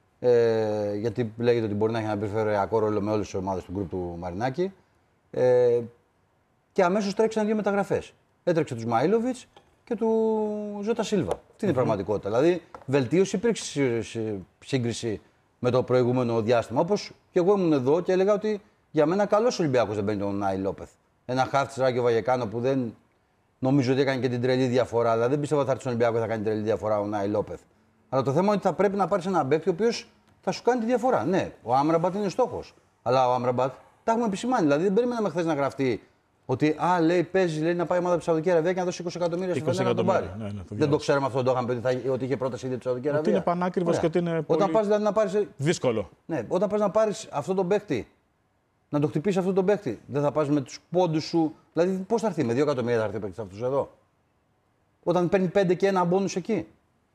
Ε, γιατί λέγεται ότι μπορεί να έχει ένα περιφερειακό ρόλο με όλες τις ομάδες του γκρουπ του Μαρινάκη. Ε, και αμέσως τρέξαν δύο μεταγραφές. Έτρεξε του Σμαΐλοβιτς και του Ζώτα Σίλβα. Αυτή είναι η πραγματικότητα. Δηλαδή, βελτίωση υπήρξε σύγκριση με το προηγούμενο διάστημα. Όπως και εγώ ήμουν εδώ και έλεγα ότι για μένα καλός Ολυμπιακός δεν παίρνει τον Νάι Λόπεθ. Ένα χάφτη Ράκιο Βαγεκάνο που δεν νομίζω ότι έκανε και την τρελή διαφορά. Δηλαδή, δεν πιστεύω ότι θα έρθει στον Ολυμπιακό και θα κάνει τρελή διαφορά ο Νάι Λόπεθ. Αλλά το θέμα είναι ότι θα πρέπει να πάρει έναν παίκτη ο οποίος θα σου κάνει τη διαφορά. Ναι, ο Άμραμπατ είναι στόχος. Αλλά ο Άμραμπατ τα έχουμε επισημάνει. Δηλαδή, δεν περιμέναμε χθες να γραφτεί. Ότι α, λέει, παίζει λέει, να πάει η ομάδα από τη Σαουδική Αραβία και να δώσει είκοσι εκατομμύρια στην Φενέρα να τον πάρει. Ναι, ναι, το δεν το ξέραμε αυτό, το είχαμε πει ότι, ότι είχε πρόταση ήδη από τη Σαουδική Αραβία. Ότι είναι πανάκριβος και ότι είναι πολύ όταν πας, δηλαδή, να πάρεις... δύσκολο. Ναι, όταν πας να πάρεις αυτόν τον παίκτη, να το χτυπήσεις αυτόν τον παίκτη, δεν θα πας με τους πόντους σου. Δηλαδή, πώς θα έρθει, με δύο εκατομμύρια θα έρθει ο παίκτης αυτός εδώ. Όταν παίρνει πέντε και ένα μπόνους εκεί.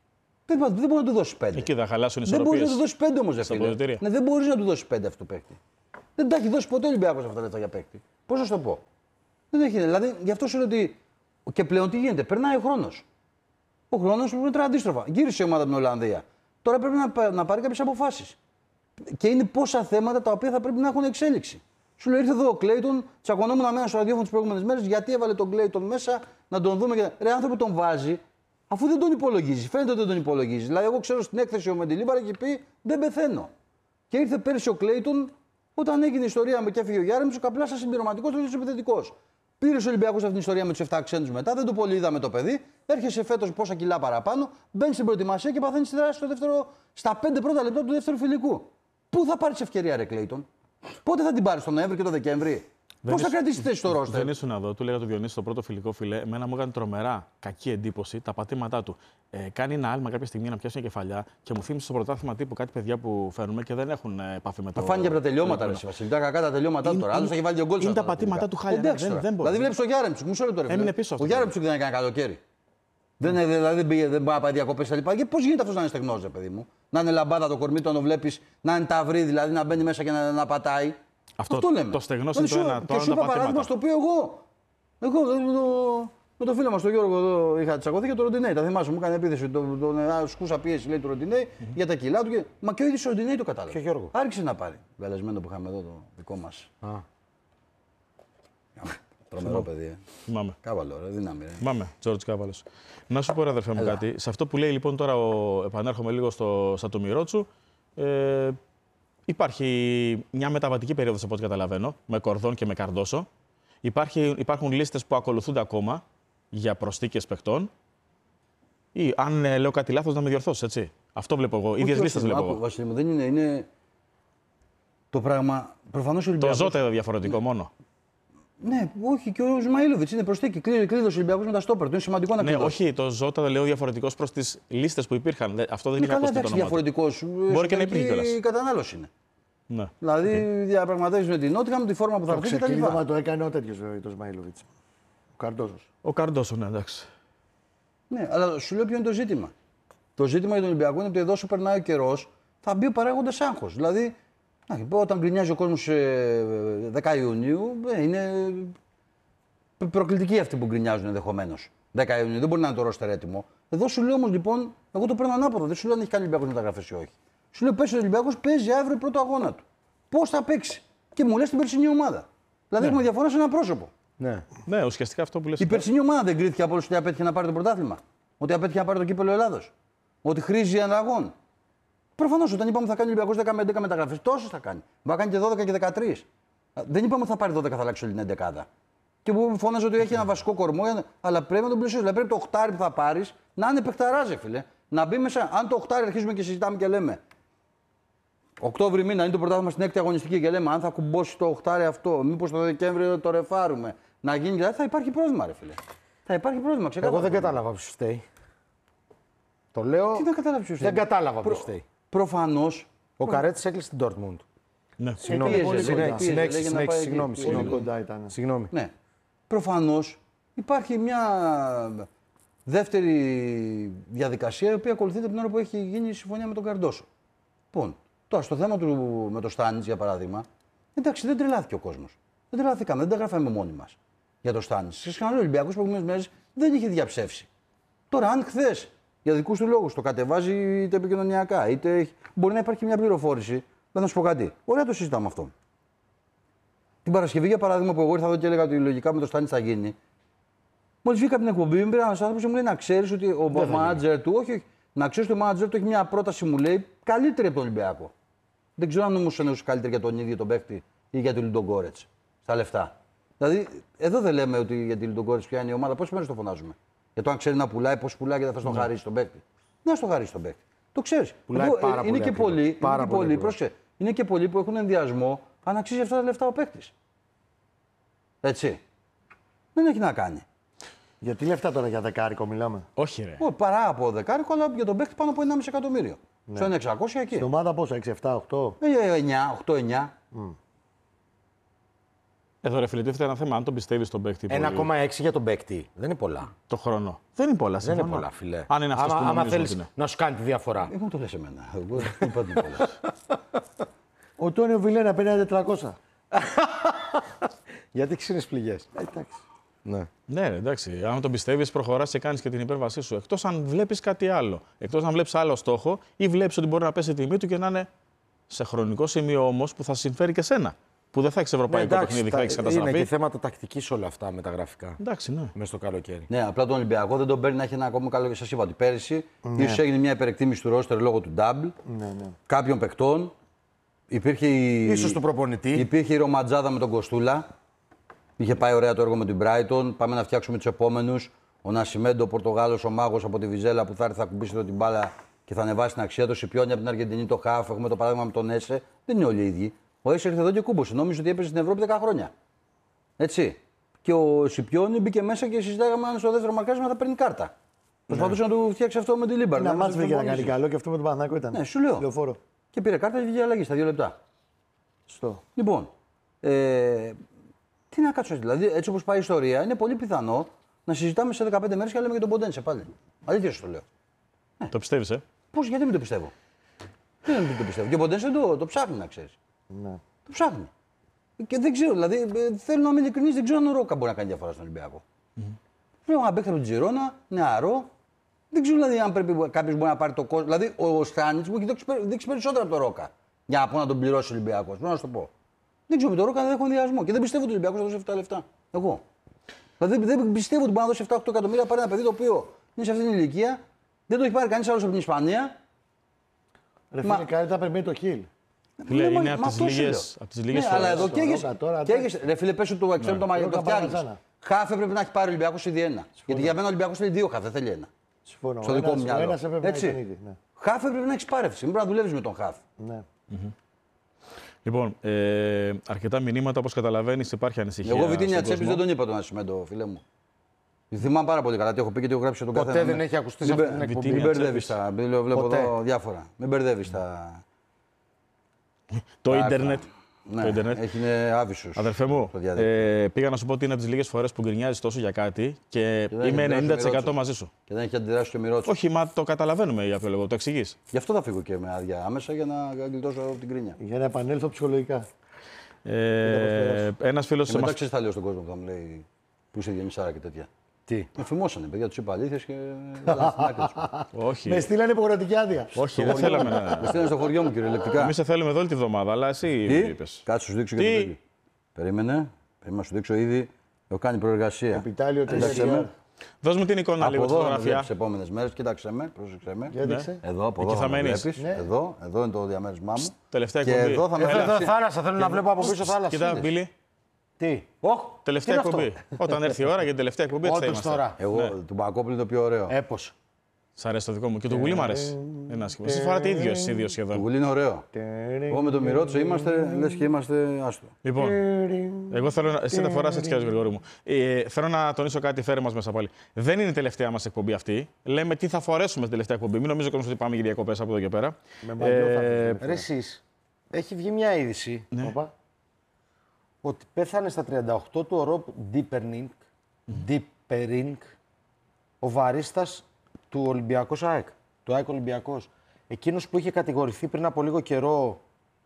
Δεν, δεν μπορεί να του δώσει πέντε. Εκεί θα χαλάσουν οι Δεν μπορεί ισορροπίες. να του δώσει πέντε όμω. Ναι, δεν μπορεί να του δώσει πέντε αυτό το παίκτη. Δεν τα έχει δώσει ποτέ ο Ολυμπιακός αυτά τα λεφτά για παίκτη. Πώς να σου το πω. Δεν έχει. Δηλαδή, γι' αυτό σου λέω ότι. Και πλέον τι γίνεται. Περνάει ο χρόνος. Ο χρόνος μετρά αντίστροφα. Γύρισε η ομάδα από την Ολλανδία. Τώρα πρέπει να, να πάρει κάποιες αποφάσεις. Και είναι πόσα θέματα τα οποία θα πρέπει να έχουν εξέλιξη. Σου λέει ήρθε εδώ ο Κλέιτον, τσακωνόμουν αμένα στο ραδιόφωνο τις προηγούμενες μέρες γιατί έβαλε τον Κλέιτον μέσα να τον δούμε. Και... Ρε άνθρωπο τον βάζει αφού δεν τον υπολογίζει. Φαίνεται ότι δεν τον υπολογίζει. Δηλαδή, εγώ ξέρω στην έκθεση ο Μεντιλίβαρα έχει πει δεν πεθαίνω. Και ήρθε πέρσι ο Κλέιτον όταν έγινε η ιστορία με και έφυγε ο Γιάρεμτσοκ, απλά σαν συμπληρωματικό του επιθετικό. Πήρε ο Ολυμπιακός αυτήν την ιστορία με του επτά ξένους μετά, δεν το πολύ είδαμε το παιδί. Έρχεσαι φέτος πόσα κιλά παραπάνω, μπαίνει στην προετοιμασία και παθαίνει τη δράση στο δεύτερο, στα πέντε πρώτα λεπτά του δεύτερου φιλικού. Πού θα πάρει ευκαιρία, ρε Κλέιτον, πότε θα την πάρει, τον Νοέμβρη και τον Δεκέμβρη. Πώς θα κρατήσει θέση στο ρόστερ. Δεν ήσουν εδώ, του λέγα του Διονύση στο πρώτο φιλικό φιλέ. Εμένα μου έκανε τρομερά κακή εντύπωση τα πατήματά του. Ε, κάνει ένα άλμα κάποια στιγμή να πιάσει μια κεφαλιά και μου θύμισε στο πρωτάθλημα τύπου κάτι παιδιά που φέρνουμε και δεν έχουν επαφή με το. Θα φάνηκε από τα τελειώματα, ρε Βασίλη. Τα κακά τα τελειώματα του τώρα. Άλλο θα έχει βάλει δύο γκολ. Είναι τα πατήματά του χάλια. Δεν, δεν μπορεί. Δηλαδή βλέπει το Γιάρεμτσοκ, μισό λεπτό ρε. Έμεινε πίσω. Ο Γιάρεμτσοκ δεν έκανε καλοκαίρι. Δεν, δηλαδή, δεν πήγε, δεν πάει να πάει διακοπές κτλ. Και πώς γίνεται αυτό να είναι στεγνός, ρε παιδί μου. Να είναι λαμπάδα το κορμί, το να βλέπει, να είναι ταυρί, δηλαδή να μπαίνει μέσα και να, να πατάει. Αυτό, αυτό λέμε. Το στεγνός είναι το ένα. Και σου είπα παράδειγμα στο οποίο εγώ. Εγώ το, με τον φίλο μας τον Γιώργο εδώ είχα τσακωθεί για το Ροντινέι. Τα θυμάσαι, μου έκανε επίθεση. Τον το, το, σκούσα πίεση λέει του Ροντινέι mm-hmm. για τα κιλά του. Και... Μα και ο ίδιος ο Ροντινέι το κατάλαβε. Και Γιώργο. Άρχισε να πάρει. Βελεσμένο που είχαμε εδώ το δικό μας. Τρομερό παιδί. Μάμε. Κάβαλο, ρε, δύναμη. Ρε. Μάμε, Τζόρτζ Κάβαλος. Να σου πω, ρε, αδερφέ μου, Έλα. κάτι. Σε αυτό που λέει λοιπόν τώρα, ο... επανέρχομαι λίγο στο Σατομιρότσου. Ε, υπάρχει μια μεταβατική περίοδος από ό,τι καταλαβαίνω, με Κορδόν και με Καρντόσο. Υπάρχει, υπάρχουν λίστες που ακολουθούνται ακόμα για προσθήκες παιχτών. Ή αν ε, λέω κάτι λάθος, να με διορθώσεις, έτσι. Αυτό βλέπω εγώ. Ίδιες λίστες βλέπω εγώ. Βασίλη μου, δεν είναι. Είναι το πράγμα. Προφανώς ο Ολυμπιακός. Το Ζώτα είναι διαφορετικό μόνο. Ναι, όχι, και ο Ισμαήλοβιτς είναι προσθήκη. Κλείδωσε ο Ολυμπιακός με τα στόπερ. Είναι σημαντικό να Ναι, κλειδώσει. όχι, το Ζώτα το λέω διαφορετικός προς τις λίστες που υπήρχαν. Αυτό δεν Είναι είναι καλά, ακουστεί το εντάξει, όνομα του. διαφορετικός. Μπορεί και να υπήρχε κιόλας. Η κατανάλωση είναι. Ναι. Δηλαδή okay. διαπραγματεύει με την Νότια, με τη φόρμα που θα Το βρει κτλ. ξεκλείδωμα το έκανε ο τέτοιος ο Σμαϊλόβιτς. Ο Καρντόσος. Ο Καρντόσο, ναι, εντάξει. Ναι, αλλά σου λέω ποιο είναι το ζήτημα. Το ζήτημα για τον Ολυμπιακό είναι ότι εδώ σου περνάει ο καιρός, θα μπει ο παράγοντας άγχος. Δηλαδή, να, όταν γκρινιάζει ο κόσμος δέκα Ιουνίου, είναι προκλητικοί αυτοί που γκρινιάζουν ενδεχομένως. δέκα Ιουνίου, δεν μπορεί να είναι το ρόστερ έτοιμο. Εδώ σου λέω όμως λοιπόν, εγώ το παίρνω ανάποδα. Δεν σου λέω αν έχει κάνει ο Ολυμπιακός μεταγραφές ή όχι. Σου λέω πες ο Ολυμπιακός παίζει αύριο πρώτο αγώνα του. Πώς θα παίξει. Και μου λες την περσινή ομάδα. Δηλαδή Ναι. έχουμε διαφορά σε ένα πρόσωπο. Ναι. Ναι, ουσιαστικά αυτό που λες. Η περσινή ομάδα δεν κρίθηκε από όλους ότι απέτυχε να πάρει το πρωτάθλημα. Ότι απέτυχε να πάρει το κύπελλο Ελλάδος. Ότι χρήζει αλλαγών. Προφανώς όταν είπαμε ότι θα κάνει ο Ολυμπιακός δέκα με έντεκα μεταγραφές, τόσες θα κάνει. Μπορεί να κάνει και δώδεκα και δεκατρία. Δεν είπαμε ότι θα πάρει δώδεκα, θα αλλάξει όλη την εντεκάδα. Και που φώναζε ότι έχει ένα βασικό κορμό, αλλά πρέπει να τον πλησιώσει. Δηλαδή πρέπει το οχτάρι που θα πάρει να είναι παιχταράζε, φίλε. Να μπει μέσα. Αν το οχτάρι αρχίζουμε και συζητάμε και λέμε. Οκτώβρη μήνα είναι το πρωτάθλημα στην έκτη αγωνιστική και λέμε αν θα κουμπώσει το οχτάρι αυτό, μήπως το Δεκέμβριο το ρεφάρουμε. Να γίνει δηλαδή θα υπάρχει πρόβλημα, ρε φίλε. Θα υπάρχει πρόβλημα, ξεκάθαρα. Εγώ δεν κατάλαβα ποιος φταίει. Το λέω. Τι δεν κατάλαβα ποιος Δεν φταίει. κατάλαβα Προ... ποιος φταίει. Προφανώς. Ο Καρέτης έκλεισε την Dortmund. Ναι. Συγγνώμη, Πίεζε, πολύ λέγε, κοντά. πίεζε, συνέχισε, λέγε να συνέχισε, πάει συγγνώμη, εκεί. συγγνώμη. Πολύ κοντά ήταν. Συγγνώμη. Ναι. Προφανώς υπάρχει μια δεύτερη διαδικασία η οποία ακολουθείται από την ώρα που έχει γίνει η συμφωνία με τον Καρντόσο. Λοιπόν, τώρα στο θέμα του με το Στάνιτς για παράδειγμα, εντάξει δεν τρελάθηκε ο κόσμος. Δεν τρελαθήκαμε, δεν τα γράφαμε μόνοι μας για το Στάνιτς. Σας ξαναλέω, ο Ολυμπιακός προηγούμενες μέρες δεν είχε διαψεύσει. Τώρα, αν χθες για δικούς του λόγους το κατεβάζει είτε επικοινωνιακά, είτε έχει... μπορεί να υπάρχει μια πληροφόρηση. Να σου πω κάτι. Ωραία το συζητάμε αυτό. Την Παρασκευή, για παράδειγμα, που εγώ ήρθα εδώ και έλεγα ότι λογικά με το Στάνιτς θα γίνει. Μόλις βγήκα από την εκπομπή, μου πήρε ένα άνθρωπο και μου λέει να ξέρει ότι ο μάνατζερ του, όχι, όχι, να ξέρει ότι ο μάνατζερ του έχει μια πρόταση, μου λέει, καλύτερη από τον Ολυμπιακό. Δεν ξέρω αν όμως εννοούσε καλύτερη για τον ίδιο τον παίκτη ή για τη Λουντογκόρετς. Στα λεφτά. Δηλαδή, εδώ δεν λέμε ότι για τη Λουντογκόρετς ποια είναι η ομάδα, πόσες μέρες το φωνάζουμε. Για το αν ξέρει να πουλάει, πώς πουλάει και θα τον χαρίσει τον παίκτη. Να στο χαρίσει τον παίκτη. Το ξέρει. Πουλάει πάρα είναι πολύ και ακριβά. πολλοί, Πάρα είναι και πολύ πολλοί, ακριβά. πρόσεχε, είναι και πολλοί που έχουν ενδιασμό αν αξίζει αυτά τα λεφτά ο παίκτη. Έτσι. Δεν έχει να κάνει. Για τι λεφτά τώρα για δεκάρικο μιλάμε. Όχι, ρε. Όχι, παρά από δεκάρικο, αλλά για τον παίκτη πάνω από ενάμιση εκατομμύριο. Ναι. Στο ένα εξακόσια εκεί. Στην ομάδα πόσα, έξι, επτά, οκτώ. Ε, εννιά, οκτώ εννιά. Ε, Εδώ ρε φίλε, τίθεται ένα θέμα. Αν τον πιστεύει τον παίκτη. ένα κόμμα έξι για τον παίκτη. Δεν είναι πολλά. Το χρόνο. Δεν είναι πολλά. Δεν είναι συμφωνώ. πολλά, φιλέ. Αν είναι αυτό που άμα νομίζουμε θέλεις ότι είναι. να σου κάνει τη διαφορά. Ε, μου το λες εμένα. Εγώ δεν είπα τίποτα. Ο Τόνιο Βιλένα παίρνει τετρακόσια. Γιατί ξύνες πληγές. Εντάξει. Ναι. Ναι, ρε, εντάξει. Αν τον πιστεύει, προχωρά και κάνει και την υπέρβασή σου. Εκτό αν βλέπει κάτι άλλο. Εκτό αν βλέπει άλλο στόχο ή βλέπει ότι μπορεί να πέσει η τιμή του και να είναι σε χρονικό σημείο όμω που θα συμφέρει και σένα. Που δεν θα έχει ευρωπαϊκό Ναι, παιχνίδι, θα έχει τα- καταστραφεί. είναι και θέματα τακτικής όλα αυτά με τα γραφικά. Εντάξει, ναι. Μέσα στο καλοκαίρι. Ναι, απλά τον Ολυμπιακό δεν τον παίρνει να έχει ένα ακόμα καλό. Σα είπα ότι πέρυσι ίσως έγινε μια υπερεκτίμηση του ρόστερ λόγω του double Ναι, ναι. κάποιων παικτών. Υπήρχε η... Ίσως του προπονητή. Υπήρχε η ρομαντζάδα με τον Κοστούλα. Είχε πάει ωραία το έργο με την Brighton. Πάμε να φτιάξουμε του επόμενου. Ο Νασιμέντο, ο Πορτογάλος, ο Μάγος από τη Βιζέλα που θα έρθει, θα κουμπίσει εδώ την μπάλα και θα ανεβάσει την αξία του. Σιπιόνι από την Αργεντινή, το Χάφ. Έχουμε το παράδειγμα με τον Έσε. Δεν είναι όλοι οι ίδιοι. Ο Έσε ήρθε εδώ και κούμπωσε. Νόμιζε ότι έπαιζε στην Ευρώπη δέκα χρόνια. Έτσι. Και ο Σιπιόνι μπήκε μέσα και συζητάγαμε αν στο δεύτερο μαρκάρισμα θα παίρνει κάρτα. Προσπαθούσε να του φτιάξει αυτό με τη Λίμπαρ. Ένα να μάτς τους βρήκε να κάνει συμφωνήσει. καλό και αυτό με τον Παναθηναϊκό ήταν. Ναι, σου λέω. Λεωφόρο. Και πήρε κάρτα και βγήκε αλλαγή στα δύο λεπτά. Στο. Λοιπόν, ε, τι να κάτσω, δηλαδή έτσι όπως πάει η ιστορία, είναι πολύ πιθανό να συζητάμε σε δεκαπέντε μέρες και να λέμε για τον Ποντένσε πάλι. Αλήθεια σου το λέω. Το πιστεύει, ε. Πώς, γιατί μην το πιστεύω. Τι να μην το πιστεύω. Και ο Ποντένσε το, το ψάχνει, να ξέρεις. Ναι. Το ψάχνει. Και δεν ξέρω, δηλαδή ε, θέλω να είμαι ειλικρινής, δεν ξέρω αν ο Ρόκα μπορεί να κάνει διαφορά στον Ολυμπιακό. Mm. Λέω ένα παίκτη από την Τζιρόνα, νεαρό. Δεν ξέρω δηλαδή αν πρέπει κάποιο μπορεί να πάρει το κόσμο. Δηλαδή ο Στάνιτς μου έχει δείξει, δείξει περισσότερα από τον Ρόκα. Για να πω να τον πληρώσει ο Ολυμπιακός. Πρέπει να σου το πω. Δεν ξέρω με τον Ρόκα δεν έχω ενδιασμό και δεν πιστεύω ότι ο Ολυμπιακός θα δώσει αυτά τα λεφτά. Εγώ. Δηλαδή δεν πιστεύω ότι μπορεί να δώσει επτά οκτώ εκατομμύρια πάρει ένα παιδί το οποίο είναι σε αυτήν την ηλικία. Δεν το έχει πάρει κανείς άλλος από την Ισπανία. Ρε Μα- φίλε, καλύτερα περιμένει το χιλ. Φίλε, Ναι, είναι μα- από μα τις αυτό σου λίγες- λέω. από τις λίγες Ναι, αλλά φορές. εδώ Στο καίγεσαι. Ρόκα τώρα, καίγεσαι. Ρε φίλε, πες του το εξτρέμ το μαγικό, το Ρόκα φτιάχνεις. παραζάνα. Χάφ έπρεπε να έχει πάρει ο Ολυμπιακός ήδη ένα. Γιατί για μένα ο Ολυμπιακός θέλει δύο χάφ, δεν θέλει ένα. Συμφωνώ. Στο δικό μου Ένας- μυαλό. ένας έπρεπε να Έτσι. ήταν ήδη, ναι. Χάφ έπρεπε να έχει πάρευση. Δεν πρέπει να δουλεύει με τον χάφ. Ναι. Λοιπόν, ε, αρκετά μηνύματα, όπως καταλαβαίνεις, υπάρχει ανησυχία. Εγώ Βιτίνια στον Τσέπη κόσμο. δεν τον είπα τον Ασημέντο, φίλε μου. Θυμάμαι πάρα πολύ καλά τι έχω πει και τι έχω γράψει στον Ποτέ καθένα. δεν Μην- έχει ακουστεί μην σε αυτή μπε- την εκπομπή. Μην Βιτίνια μπερδεύει τα. Βλέπω βλέπω Ποτέ. εδώ διάφορα. Μην μπερδεύει τα. Το τα- ίντερνετ. Ναι, Το ίντερνετ. έχει άβυσου. Αδερφέ μου, ε, πήγα να σου πω ότι είναι από τις λίγες φορές που γκρινιάζεις τόσο για κάτι και δεν έχει είμαι αντιδράσει ο ενενήντα τοις εκατό Μιρότσος. μαζί σου. Και δεν έχει αντιδράσει και ο Μιρότσο. Όχι, μα το καταλαβαίνουμε για ποιο λόγο, το εξηγείς. Γι' αυτό θα φύγω και με άδεια άμεσα για να γλιτώσω από την κρίνια. Για να επανέλθω ψυχολογικά. Ε, ένας φίλος Και μετά μας... ξέρει θα λέω στον κόσμο που θα μου λέει που είσαι Διονυσάρα και τέτοια. Τι. Με φημώσανε, παιδιά, του είπα αλήθειες και. έλα στην άκρη τους. Όχι, Με στείλανε υποχρεωτική άδεια. όχι, δεν θέλαμε να... Με στείλανε στο χωριό μου κυριολεκτικά. Εμείς σε θέλουμε εδώ όλη τη βδομάδα, αλλά εσύ Τι, είπες. κάτσε σου δείξω Τι? και το τέτοιο. Περίμενε, περίμενε να σου δείξω ήδη. Έχω κάνει προεργασία. Επιτάλιο Κοίταξε τελεία με. Δώσ' μου την εικόνα Από λίγο τη εδώ θα φωτογραφία. τι επόμενε μέρε. Κοίταξε με, πρόσεξε με. Για έδειξε. Εδώ, από Εκεί εδώ θα θα με μένεις. βλέπεις. Ναι. Εδώ, εδώ είναι το διαμέρισμά μου. Τελευταία Και εκπομπή. εδώ θα με Εδώ, εδώ βλέπεις. θάλασσα, θέλω να βλέπω από πίσω θάλασσα. Κοιτά, Μπίλη, Τι. Όχ, τελευταία τι είναι αυτό? εκπομπή. Όταν έρθει η ώρα για την τελευταία εκπομπή, έτσι θα Όντως είμαστε. τώρα. Εγώ, του Μπακόπουλου είναι το πιο ωραίο. Έπος. Σ' αρέσει το δικό μου και το γουλί μου αρέσει. Είναι άσχημο. Εσείς φοράτε ίδιο, εσείς ίδιο Το σχεδόν. γουλί είναι ωραίο. Εγώ με τον Μιρότσο είμαστε, λες και είμαστε άστο. Λοιπόν, εγώ θέλω να. Εσύ τα φοράς έτσι κι αλλιώς, Γρηγόρη μου. Ε, θέλω να τονίσω κάτι, φέρε μας μέσα πάλι. Δεν είναι η τελευταία μας εκπομπή αυτή. Λέμε τι θα φορέσουμε στην τελευταία εκπομπή. Μην νομίζω κόσμος ότι πάμε για διακοπές από εδώ και πέρα. Με μαλλιό θα Ε, έρθει. Ρε εσείς, έχει βγει μια είδηση Οπα. ότι πέθανε στα τριάντα οκτώ του ο Ροπ Ντίπερνινγκ, Ντίπερινγκ, ο βαρίστας του Ολυμπιακός ΑΕΚ, του ΑΕΚ Ολυμπιακός. Εκείνος που είχε κατηγορηθεί πριν από λίγο καιρό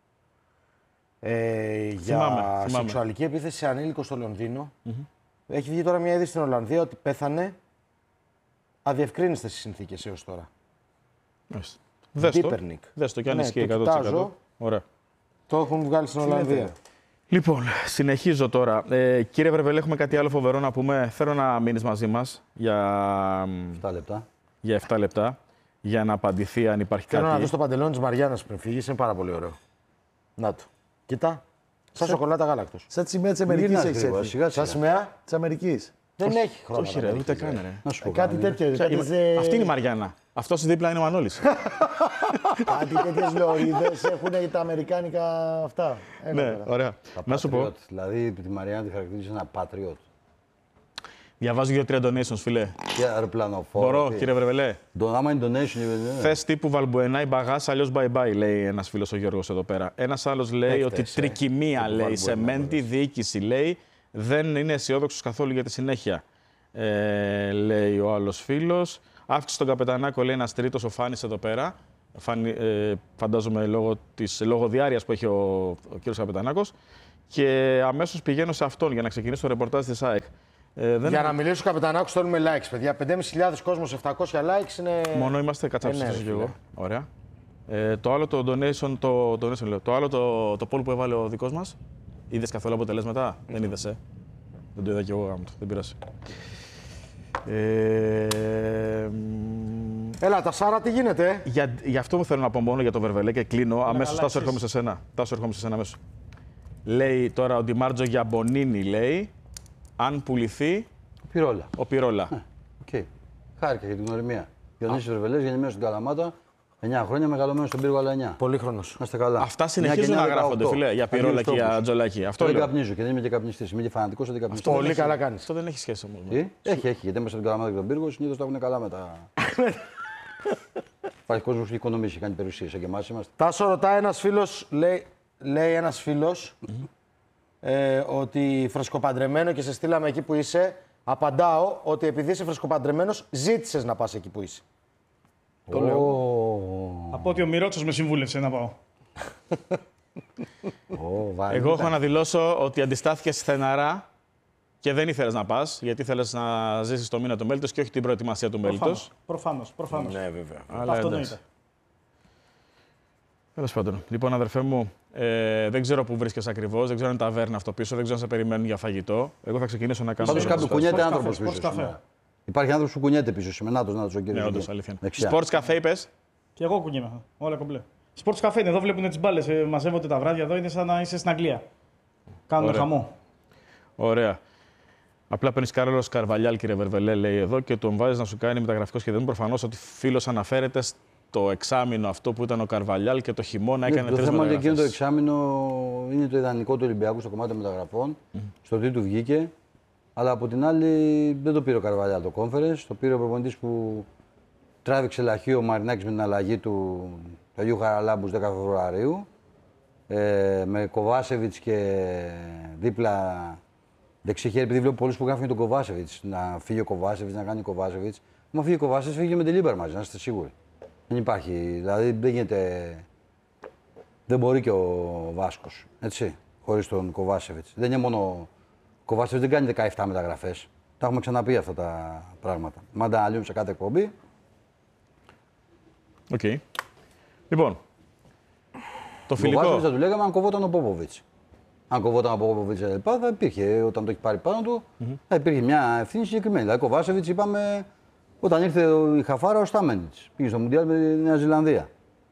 ε, για Θυμάμαι, θυμάμαι. σεξουαλική επίθεση σε ανήλικο στο Λονδίνο. Έχει βγει τώρα μια είδηση στην Ολλανδία ότι πέθανε αδιευκρίνιστες οι συνθήκες έως τώρα. μάλιστα. Δες το. Ντίπερνικ. Δες το κι αν Ναι, ισχύει το εκατό τοις εκατό. κοιτάζω. Ωραία. Το έχουν βγάλει στην Ολλανδία. Λοιπόν, συνεχίζω τώρα. Ε, κύριε Βρεβελέ, έχουμε κάτι άλλο φοβερό να πούμε. Θέλω να μείνεις μαζί μας για, επτά λεπτά. για επτά λεπτά για να απαντηθεί αν υπάρχει Θέλω κάτι. να δω το παντελόνι της Μαριάννας πριν φύγεις, είναι πάρα πολύ ωραίο. Να το. Κοίτα. Σαν σοκολάτα γάλακτος. Σαν τη σημαία τη Μην Αμερική γυρνάς έχει γρήγορα, έρθει. σιγά Σαν σιγά. σημαία Τη Αμερική. δεν έχει χρόνο. Όχι, ρε, ούτε καν, ρε. Να σου πω Κάτι κάτι. τέτοιο. Κάτι Είμαι- σε- Αυτή είναι η Μαριάννα. Αυτός δίπλα είναι ο Μανώλης. Κάτι τέτοιε λωρίδε έχουν τα αμερικάνικα αυτά. Έλα Ναι, τώρα. ωραία. Να σου πω. Patriot. Δηλαδή τη Μαριάννα τη χαρακτηρίζει ένα πατριώτ. Διαβάζω δύο-τρία donations, φίλε. Και αεροπλανοφόρο. Μπορώ, τι. κύριε Βρεβελέ. Το άμα είναι donation, ναι. Θε τύπου Βαλμπουενά ή μπαγά, αλλιώ bye bye, λέει ένα φίλο ο Γιώργο εδώ πέρα. Ένα άλλο λέει Παίκτες, ότι ε. τρικυμία, Τύπου λέει. Βαλμπουενά, Σεμέντη, διοίκηση, λέει. Δεν είναι αισιόδοξος καθόλου για τη συνέχεια, ε, λέει ο άλλος φίλος. Αύξηση στον Καπετανάκο, λέει ένας τρίτος, ο Φάνης εδώ πέρα. Φάνη, ε, φαντάζομαι λόγω της λόγω διάρκειας που έχει ο, ο κύριος Καπετανάκος. Και αμέσως πηγαίνω σε αυτόν για να ξεκινήσω το ρεπορτάζ της ΑΕΚ. Ε, δεν... Για να μιλήσω στους Καπετανάκους θέλουμε likes, παιδιά. πέντε χιλιάδες πεντακόσιους κόσμος, επτακόσια likes είναι... Μόνο είμαστε κατσάψεις και εγώ. Ωραία. Ε, το άλλο το donation, το, donation λέω, το άλλο το, το poll που έβαλε ο δικός μας. Είδες καθόλου αποτελέσματα? Mm. Δεν είδες, ε. Δεν το είδα κι εγώ γάμο του. Δεν πειράζει. Ε, Έλα, τα Σάρα τι γίνεται? Για, για αυτό μου θέλω να πω μόνο για το Βερβελέ και κλείνω. Αμέσως Τάσο έρχομαι σε σένα. Τάσο έρχομαι σε σένα αμέσως. Λέει τώρα ο Ντιμάρτζο για Μπονίνι, λέει, αν πουληθεί ο Πυρόλα. Ο Πυρόλα. Οκ. Okay. Χάρηκα για την γνωριμία. Διονύσης Βερβελές, γεννημένος στην Καλαμάτα, εννιά χρόνια, μεγαλωμένος στον Πύργο, αλλά εννιά. Πολύχρονος. Να είστε καλά. Αυτά συνεχίζουν να γράφονται, φίλε, για Πυρόλα και για Τζολάκη. Αυτό δεν καπνίζω και δεν είμαι και καπνιστής. Είμαι και φανατικός αντικαπνιστής. Πολύ καλά κάνεις. Αυτό δεν έχει σχέση όμως. Έχει, έχει. Γιατί μέσα στην Καλαμάτα και τον Πύργο συνήθως τα έχουν καλά με τα. Υπάρχει κόσμος που έχει οικονομήσει, κάνει περιουσίες. Και εμάς είμαστε. Τάσο, ρωτάει ένας φίλος, λέει, λέει ένας φίλος mm-hmm. ε, ότι φρεσκοπαντρεμένο και σε στείλαμε εκεί που είσαι. Απαντάω ότι επειδή είσαι φρεσκοπαντρεμένος, ζήτησες να πας εκεί που είσαι. Oh. Το λέω. Από ότι ο Μιρότσος με συμβούλευσε να πάω. oh, Εγώ έχω να δηλώσω ότι αντιστάθηκες στεναρά και δεν ήθελες να πας, γιατί ήθελες να ζήσεις το μήνα του μέλητος και όχι την προετοιμασία του μέλητος. Προφανώς, προφανώς. Ναι, βέβαια. Αλλά αυτό εννοείται. Τέλος πάντων. Λοιπόν, αδερφέ μου, ε, δεν ξέρω πού βρίσκεσαι ακριβώς, δεν ξέρω αν ταβέρνα αυτό πίσω, δεν ξέρω αν σε περιμένουν για φαγητό. Εγώ θα ξεκινήσω να κάνω. Πάντως κάπου κουνιέται άνθρωπος πίσω. Καφέ. Υπάρχει άνθρωπος που κουνιέται πίσω σήμερα. Νάτος, νάτος ο κύριος. Ναι, όντως, αλήθεια. Sports Café είπες. Και εγώ κουνιέμαι. Όλα κομπλέ. Sports Café είναι εδώ, βλέπουν τις μπάλες. Ε, μαζεύονται τα βράδια εδώ, είναι σαν να είσαι στην Αγγλία. Κάνουν Ωραία. χαμό. Ωραία. Απλά παίρνει Κάρολος Καρβαλιάλ, κύριε Βερβελέ, λέει εδώ, και τον βάζει να σου κάνει μεταγραφικό σχεδιασμό. Προφανώς ότι φίλος αναφέρεται στο εξάμηνο αυτό που ήταν ο Καρβαλιάλ και το χειμώνα έκανε τρεις μεταγραφές. Το θέμα είναι εκείνο το εξάμηνο είναι το ιδανικό του Ολυμπιακού στο κομμάτι των μεταγραφών. Mm. Στο τι του βγήκε. Αλλά από την άλλη δεν το πήρε ο Καρβαλιάλ το conference. Το πήρε ο προπονητής που τράβηξε λαχείο ο Μαρινάκης με την αλλαγή του Αγίου Χαραλάμπου δέκα Φεβρουαρίου. Ε, με Κοβάσεβιτς και δίπλα δεξιχέρι, επειδή βλέπω πολλούς που γράφουν για τον Κοβάσεβιτς. Να φύγει ο Κοβάσεβιτς, να κάνει ο Κοβάσεβιτς. Μα φύγει ο Κοβάσεβιτς, φύγει με την Λίμπερ μαζί, να είστε σίγουροι. Δεν υπάρχει. Δηλαδή δεν γίνεται. Δεν μπορεί και ο Βάσκος. Έτσι. Χωρίς τον Κοβάσεβιτς. Δεν είναι μόνο. Ο Κοβάσεβιτς δεν κάνει δεκαεπτά μεταγραφές. Τα έχουμε ξαναπεί αυτά τα πράγματα. Μάντα αναλύουμε σε κάθε εκπομπή. Οκ. Okay. Λοιπόν. Το ο φιλικό. Ο Κοβάσεβιτς θα του λέγαμε αν κοβόταν ο Πόποβιτς. Αν κοβόταν ο Πόποβιτς, θα υπήρχε όταν το έχει πάρει πάνω του, mm-hmm. θα υπήρχε μια ευθύνη συγκεκριμένη. Δηλαδή, ο Κοβάσεβιτς είπαμε. Όταν ήρθε η Χαφάρα, ο Στάμενιτς πήγε στο Μουντιάλ με τη Νέα Ζηλανδία.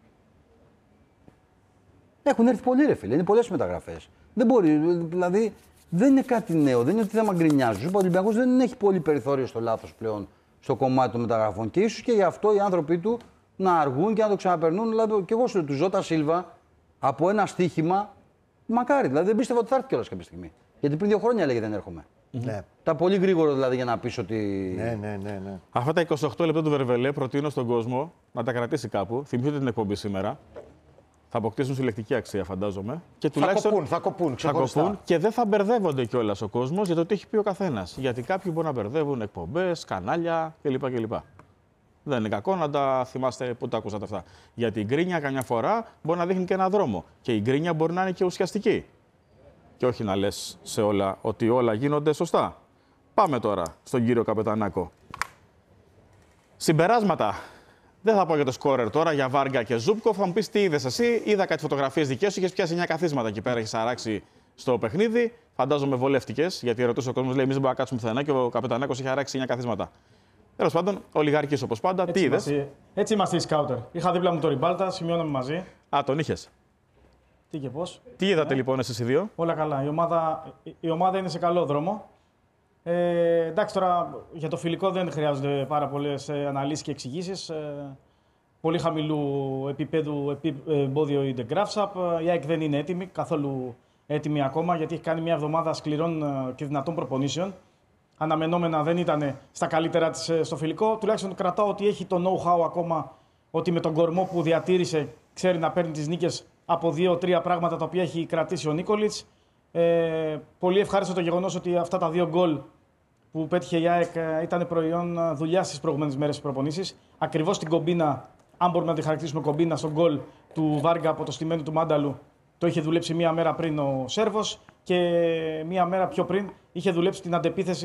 Έχουν έρθει πολλοί ρε φίλε, είναι πολλές μεταγραφές. Δεν μπορεί, δηλαδή δεν είναι κάτι νέο, δεν είναι ότι θα μαγκρινιάζουν. Ο Ολυμπιακός δεν έχει πολύ περιθώριο στο λάθος πλέον στο κομμάτι των μεταγραφών. Και ίσως και γι' αυτό οι άνθρωποι του να αργούν και να το ξαναπερνούν. Δηλαδή, και εγώ σου του Ζώτα Σίλβα από ένα στοίχημα, μακάρι. Δηλαδή δεν πίστευα ότι θα έρθει κιόλας κάποια στιγμή. Γιατί πριν δύο χρόνια έλεγε δεν έρχομαι. Ναι. Τα πολύ γρήγορα δηλαδή για να πεις ότι. Ναι, ναι, ναι, ναι. Αυτά τα είκοσι οκτώ λεπτά του Βερβελέ προτείνω στον κόσμο να τα κρατήσει κάπου. Θυμηθείτε την εκπομπή σήμερα. Θα αποκτήσουν συλλεκτική αξία, φαντάζομαι. Και θα κοπούν, θα κοπούν, θα κοπούν και δεν θα μπερδεύονται κιόλας ο κόσμος για το τι έχει πει ο καθένας. Γιατί κάποιοι μπορούν να μπερδεύουν εκπομπές, κανάλια κλπ. κλπ. Δεν είναι κακό να τα θυμάστε που τα ακούσατε αυτά. Γιατί η γκρίνια καμιά φορά μπορεί να δείχνει και έναν δρόμο. Και η γκρίνια μπορεί να είναι και ουσιαστική. Και όχι να λες σε όλα ότι όλα γίνονται σωστά. Πάμε τώρα στον κύριο Καπετανάκο. Συμπεράσματα. Δεν θα πω για το σκόρερ τώρα, για Βάργα και Ζούπκοφ. Θα μου πεις τι είδες εσύ. Είδα κάτι φωτογραφίες δικές σου. Είχες πιάσει εννιά καθίσματα εκεί πέρα. Έχεις αράξει στο παιχνίδι. Φαντάζομαι βολεύτηκες. Γιατί ρωτούσε ο κόσμος, λέει: εμείς δεν μπορούμε να κάτσουμε πουθενά. Και ο Καπετανάκος είχε αράξει εννιά καθίσματα. Τέλος πάντων, ολιγαρκής όπως πάντα. Έτσι τι είδες. Είμαστε, έτσι είμαστε οι σκάουτερ. Είχα δίπλα μου το Ριμπάλτα, σημειώναμε μαζί. Α, τον είχες. Τι και πώς. Τι είδατε λοιπόν εσείς οι δύο. Όλα καλά. Η ομάδα, η ομάδα είναι σε καλό δρόμο. Ε, εντάξει, τώρα για το φιλικό δεν χρειάζονται πάρα πολλές αναλύσεις και εξηγήσεις. Ε, πολύ χαμηλού επίπεδου εμπόδιο η The Graphs Up. Η ΑΕΚ δεν είναι έτοιμη, καθόλου έτοιμη ακόμα, γιατί έχει κάνει μια εβδομάδα σκληρών και δυνατών προπονήσεων. Αναμενόμενα δεν ήταν στα καλύτερα της στο φιλικό. Τουλάχιστον κρατάω ότι έχει το know-how ακόμα, ότι με τον κορμό που διατήρησε ξέρει να παίρνει τις νίκες από δύο-τρία πράγματα τα οποία έχει κρατήσει ο Νίκολιτς. Ε, πολύ ευχάριστο το γεγονός ότι αυτά τα δύο γκολ που πέτυχε η ΑΕΚ ήταν προϊόν δουλειά στις προηγούμενες μέρες της προπονήσεις. Ακριβώς την κομπίνα, αν μπορούμε να τη χαρακτηρίσουμε κομπίνα, στον γκολ του Βάργα από το στημένο του Μάνταλου, το είχε δουλέψει μία μέρα πριν ο Σέρβος και μία μέρα πιο πριν είχε δουλέψει την αντεπίθεση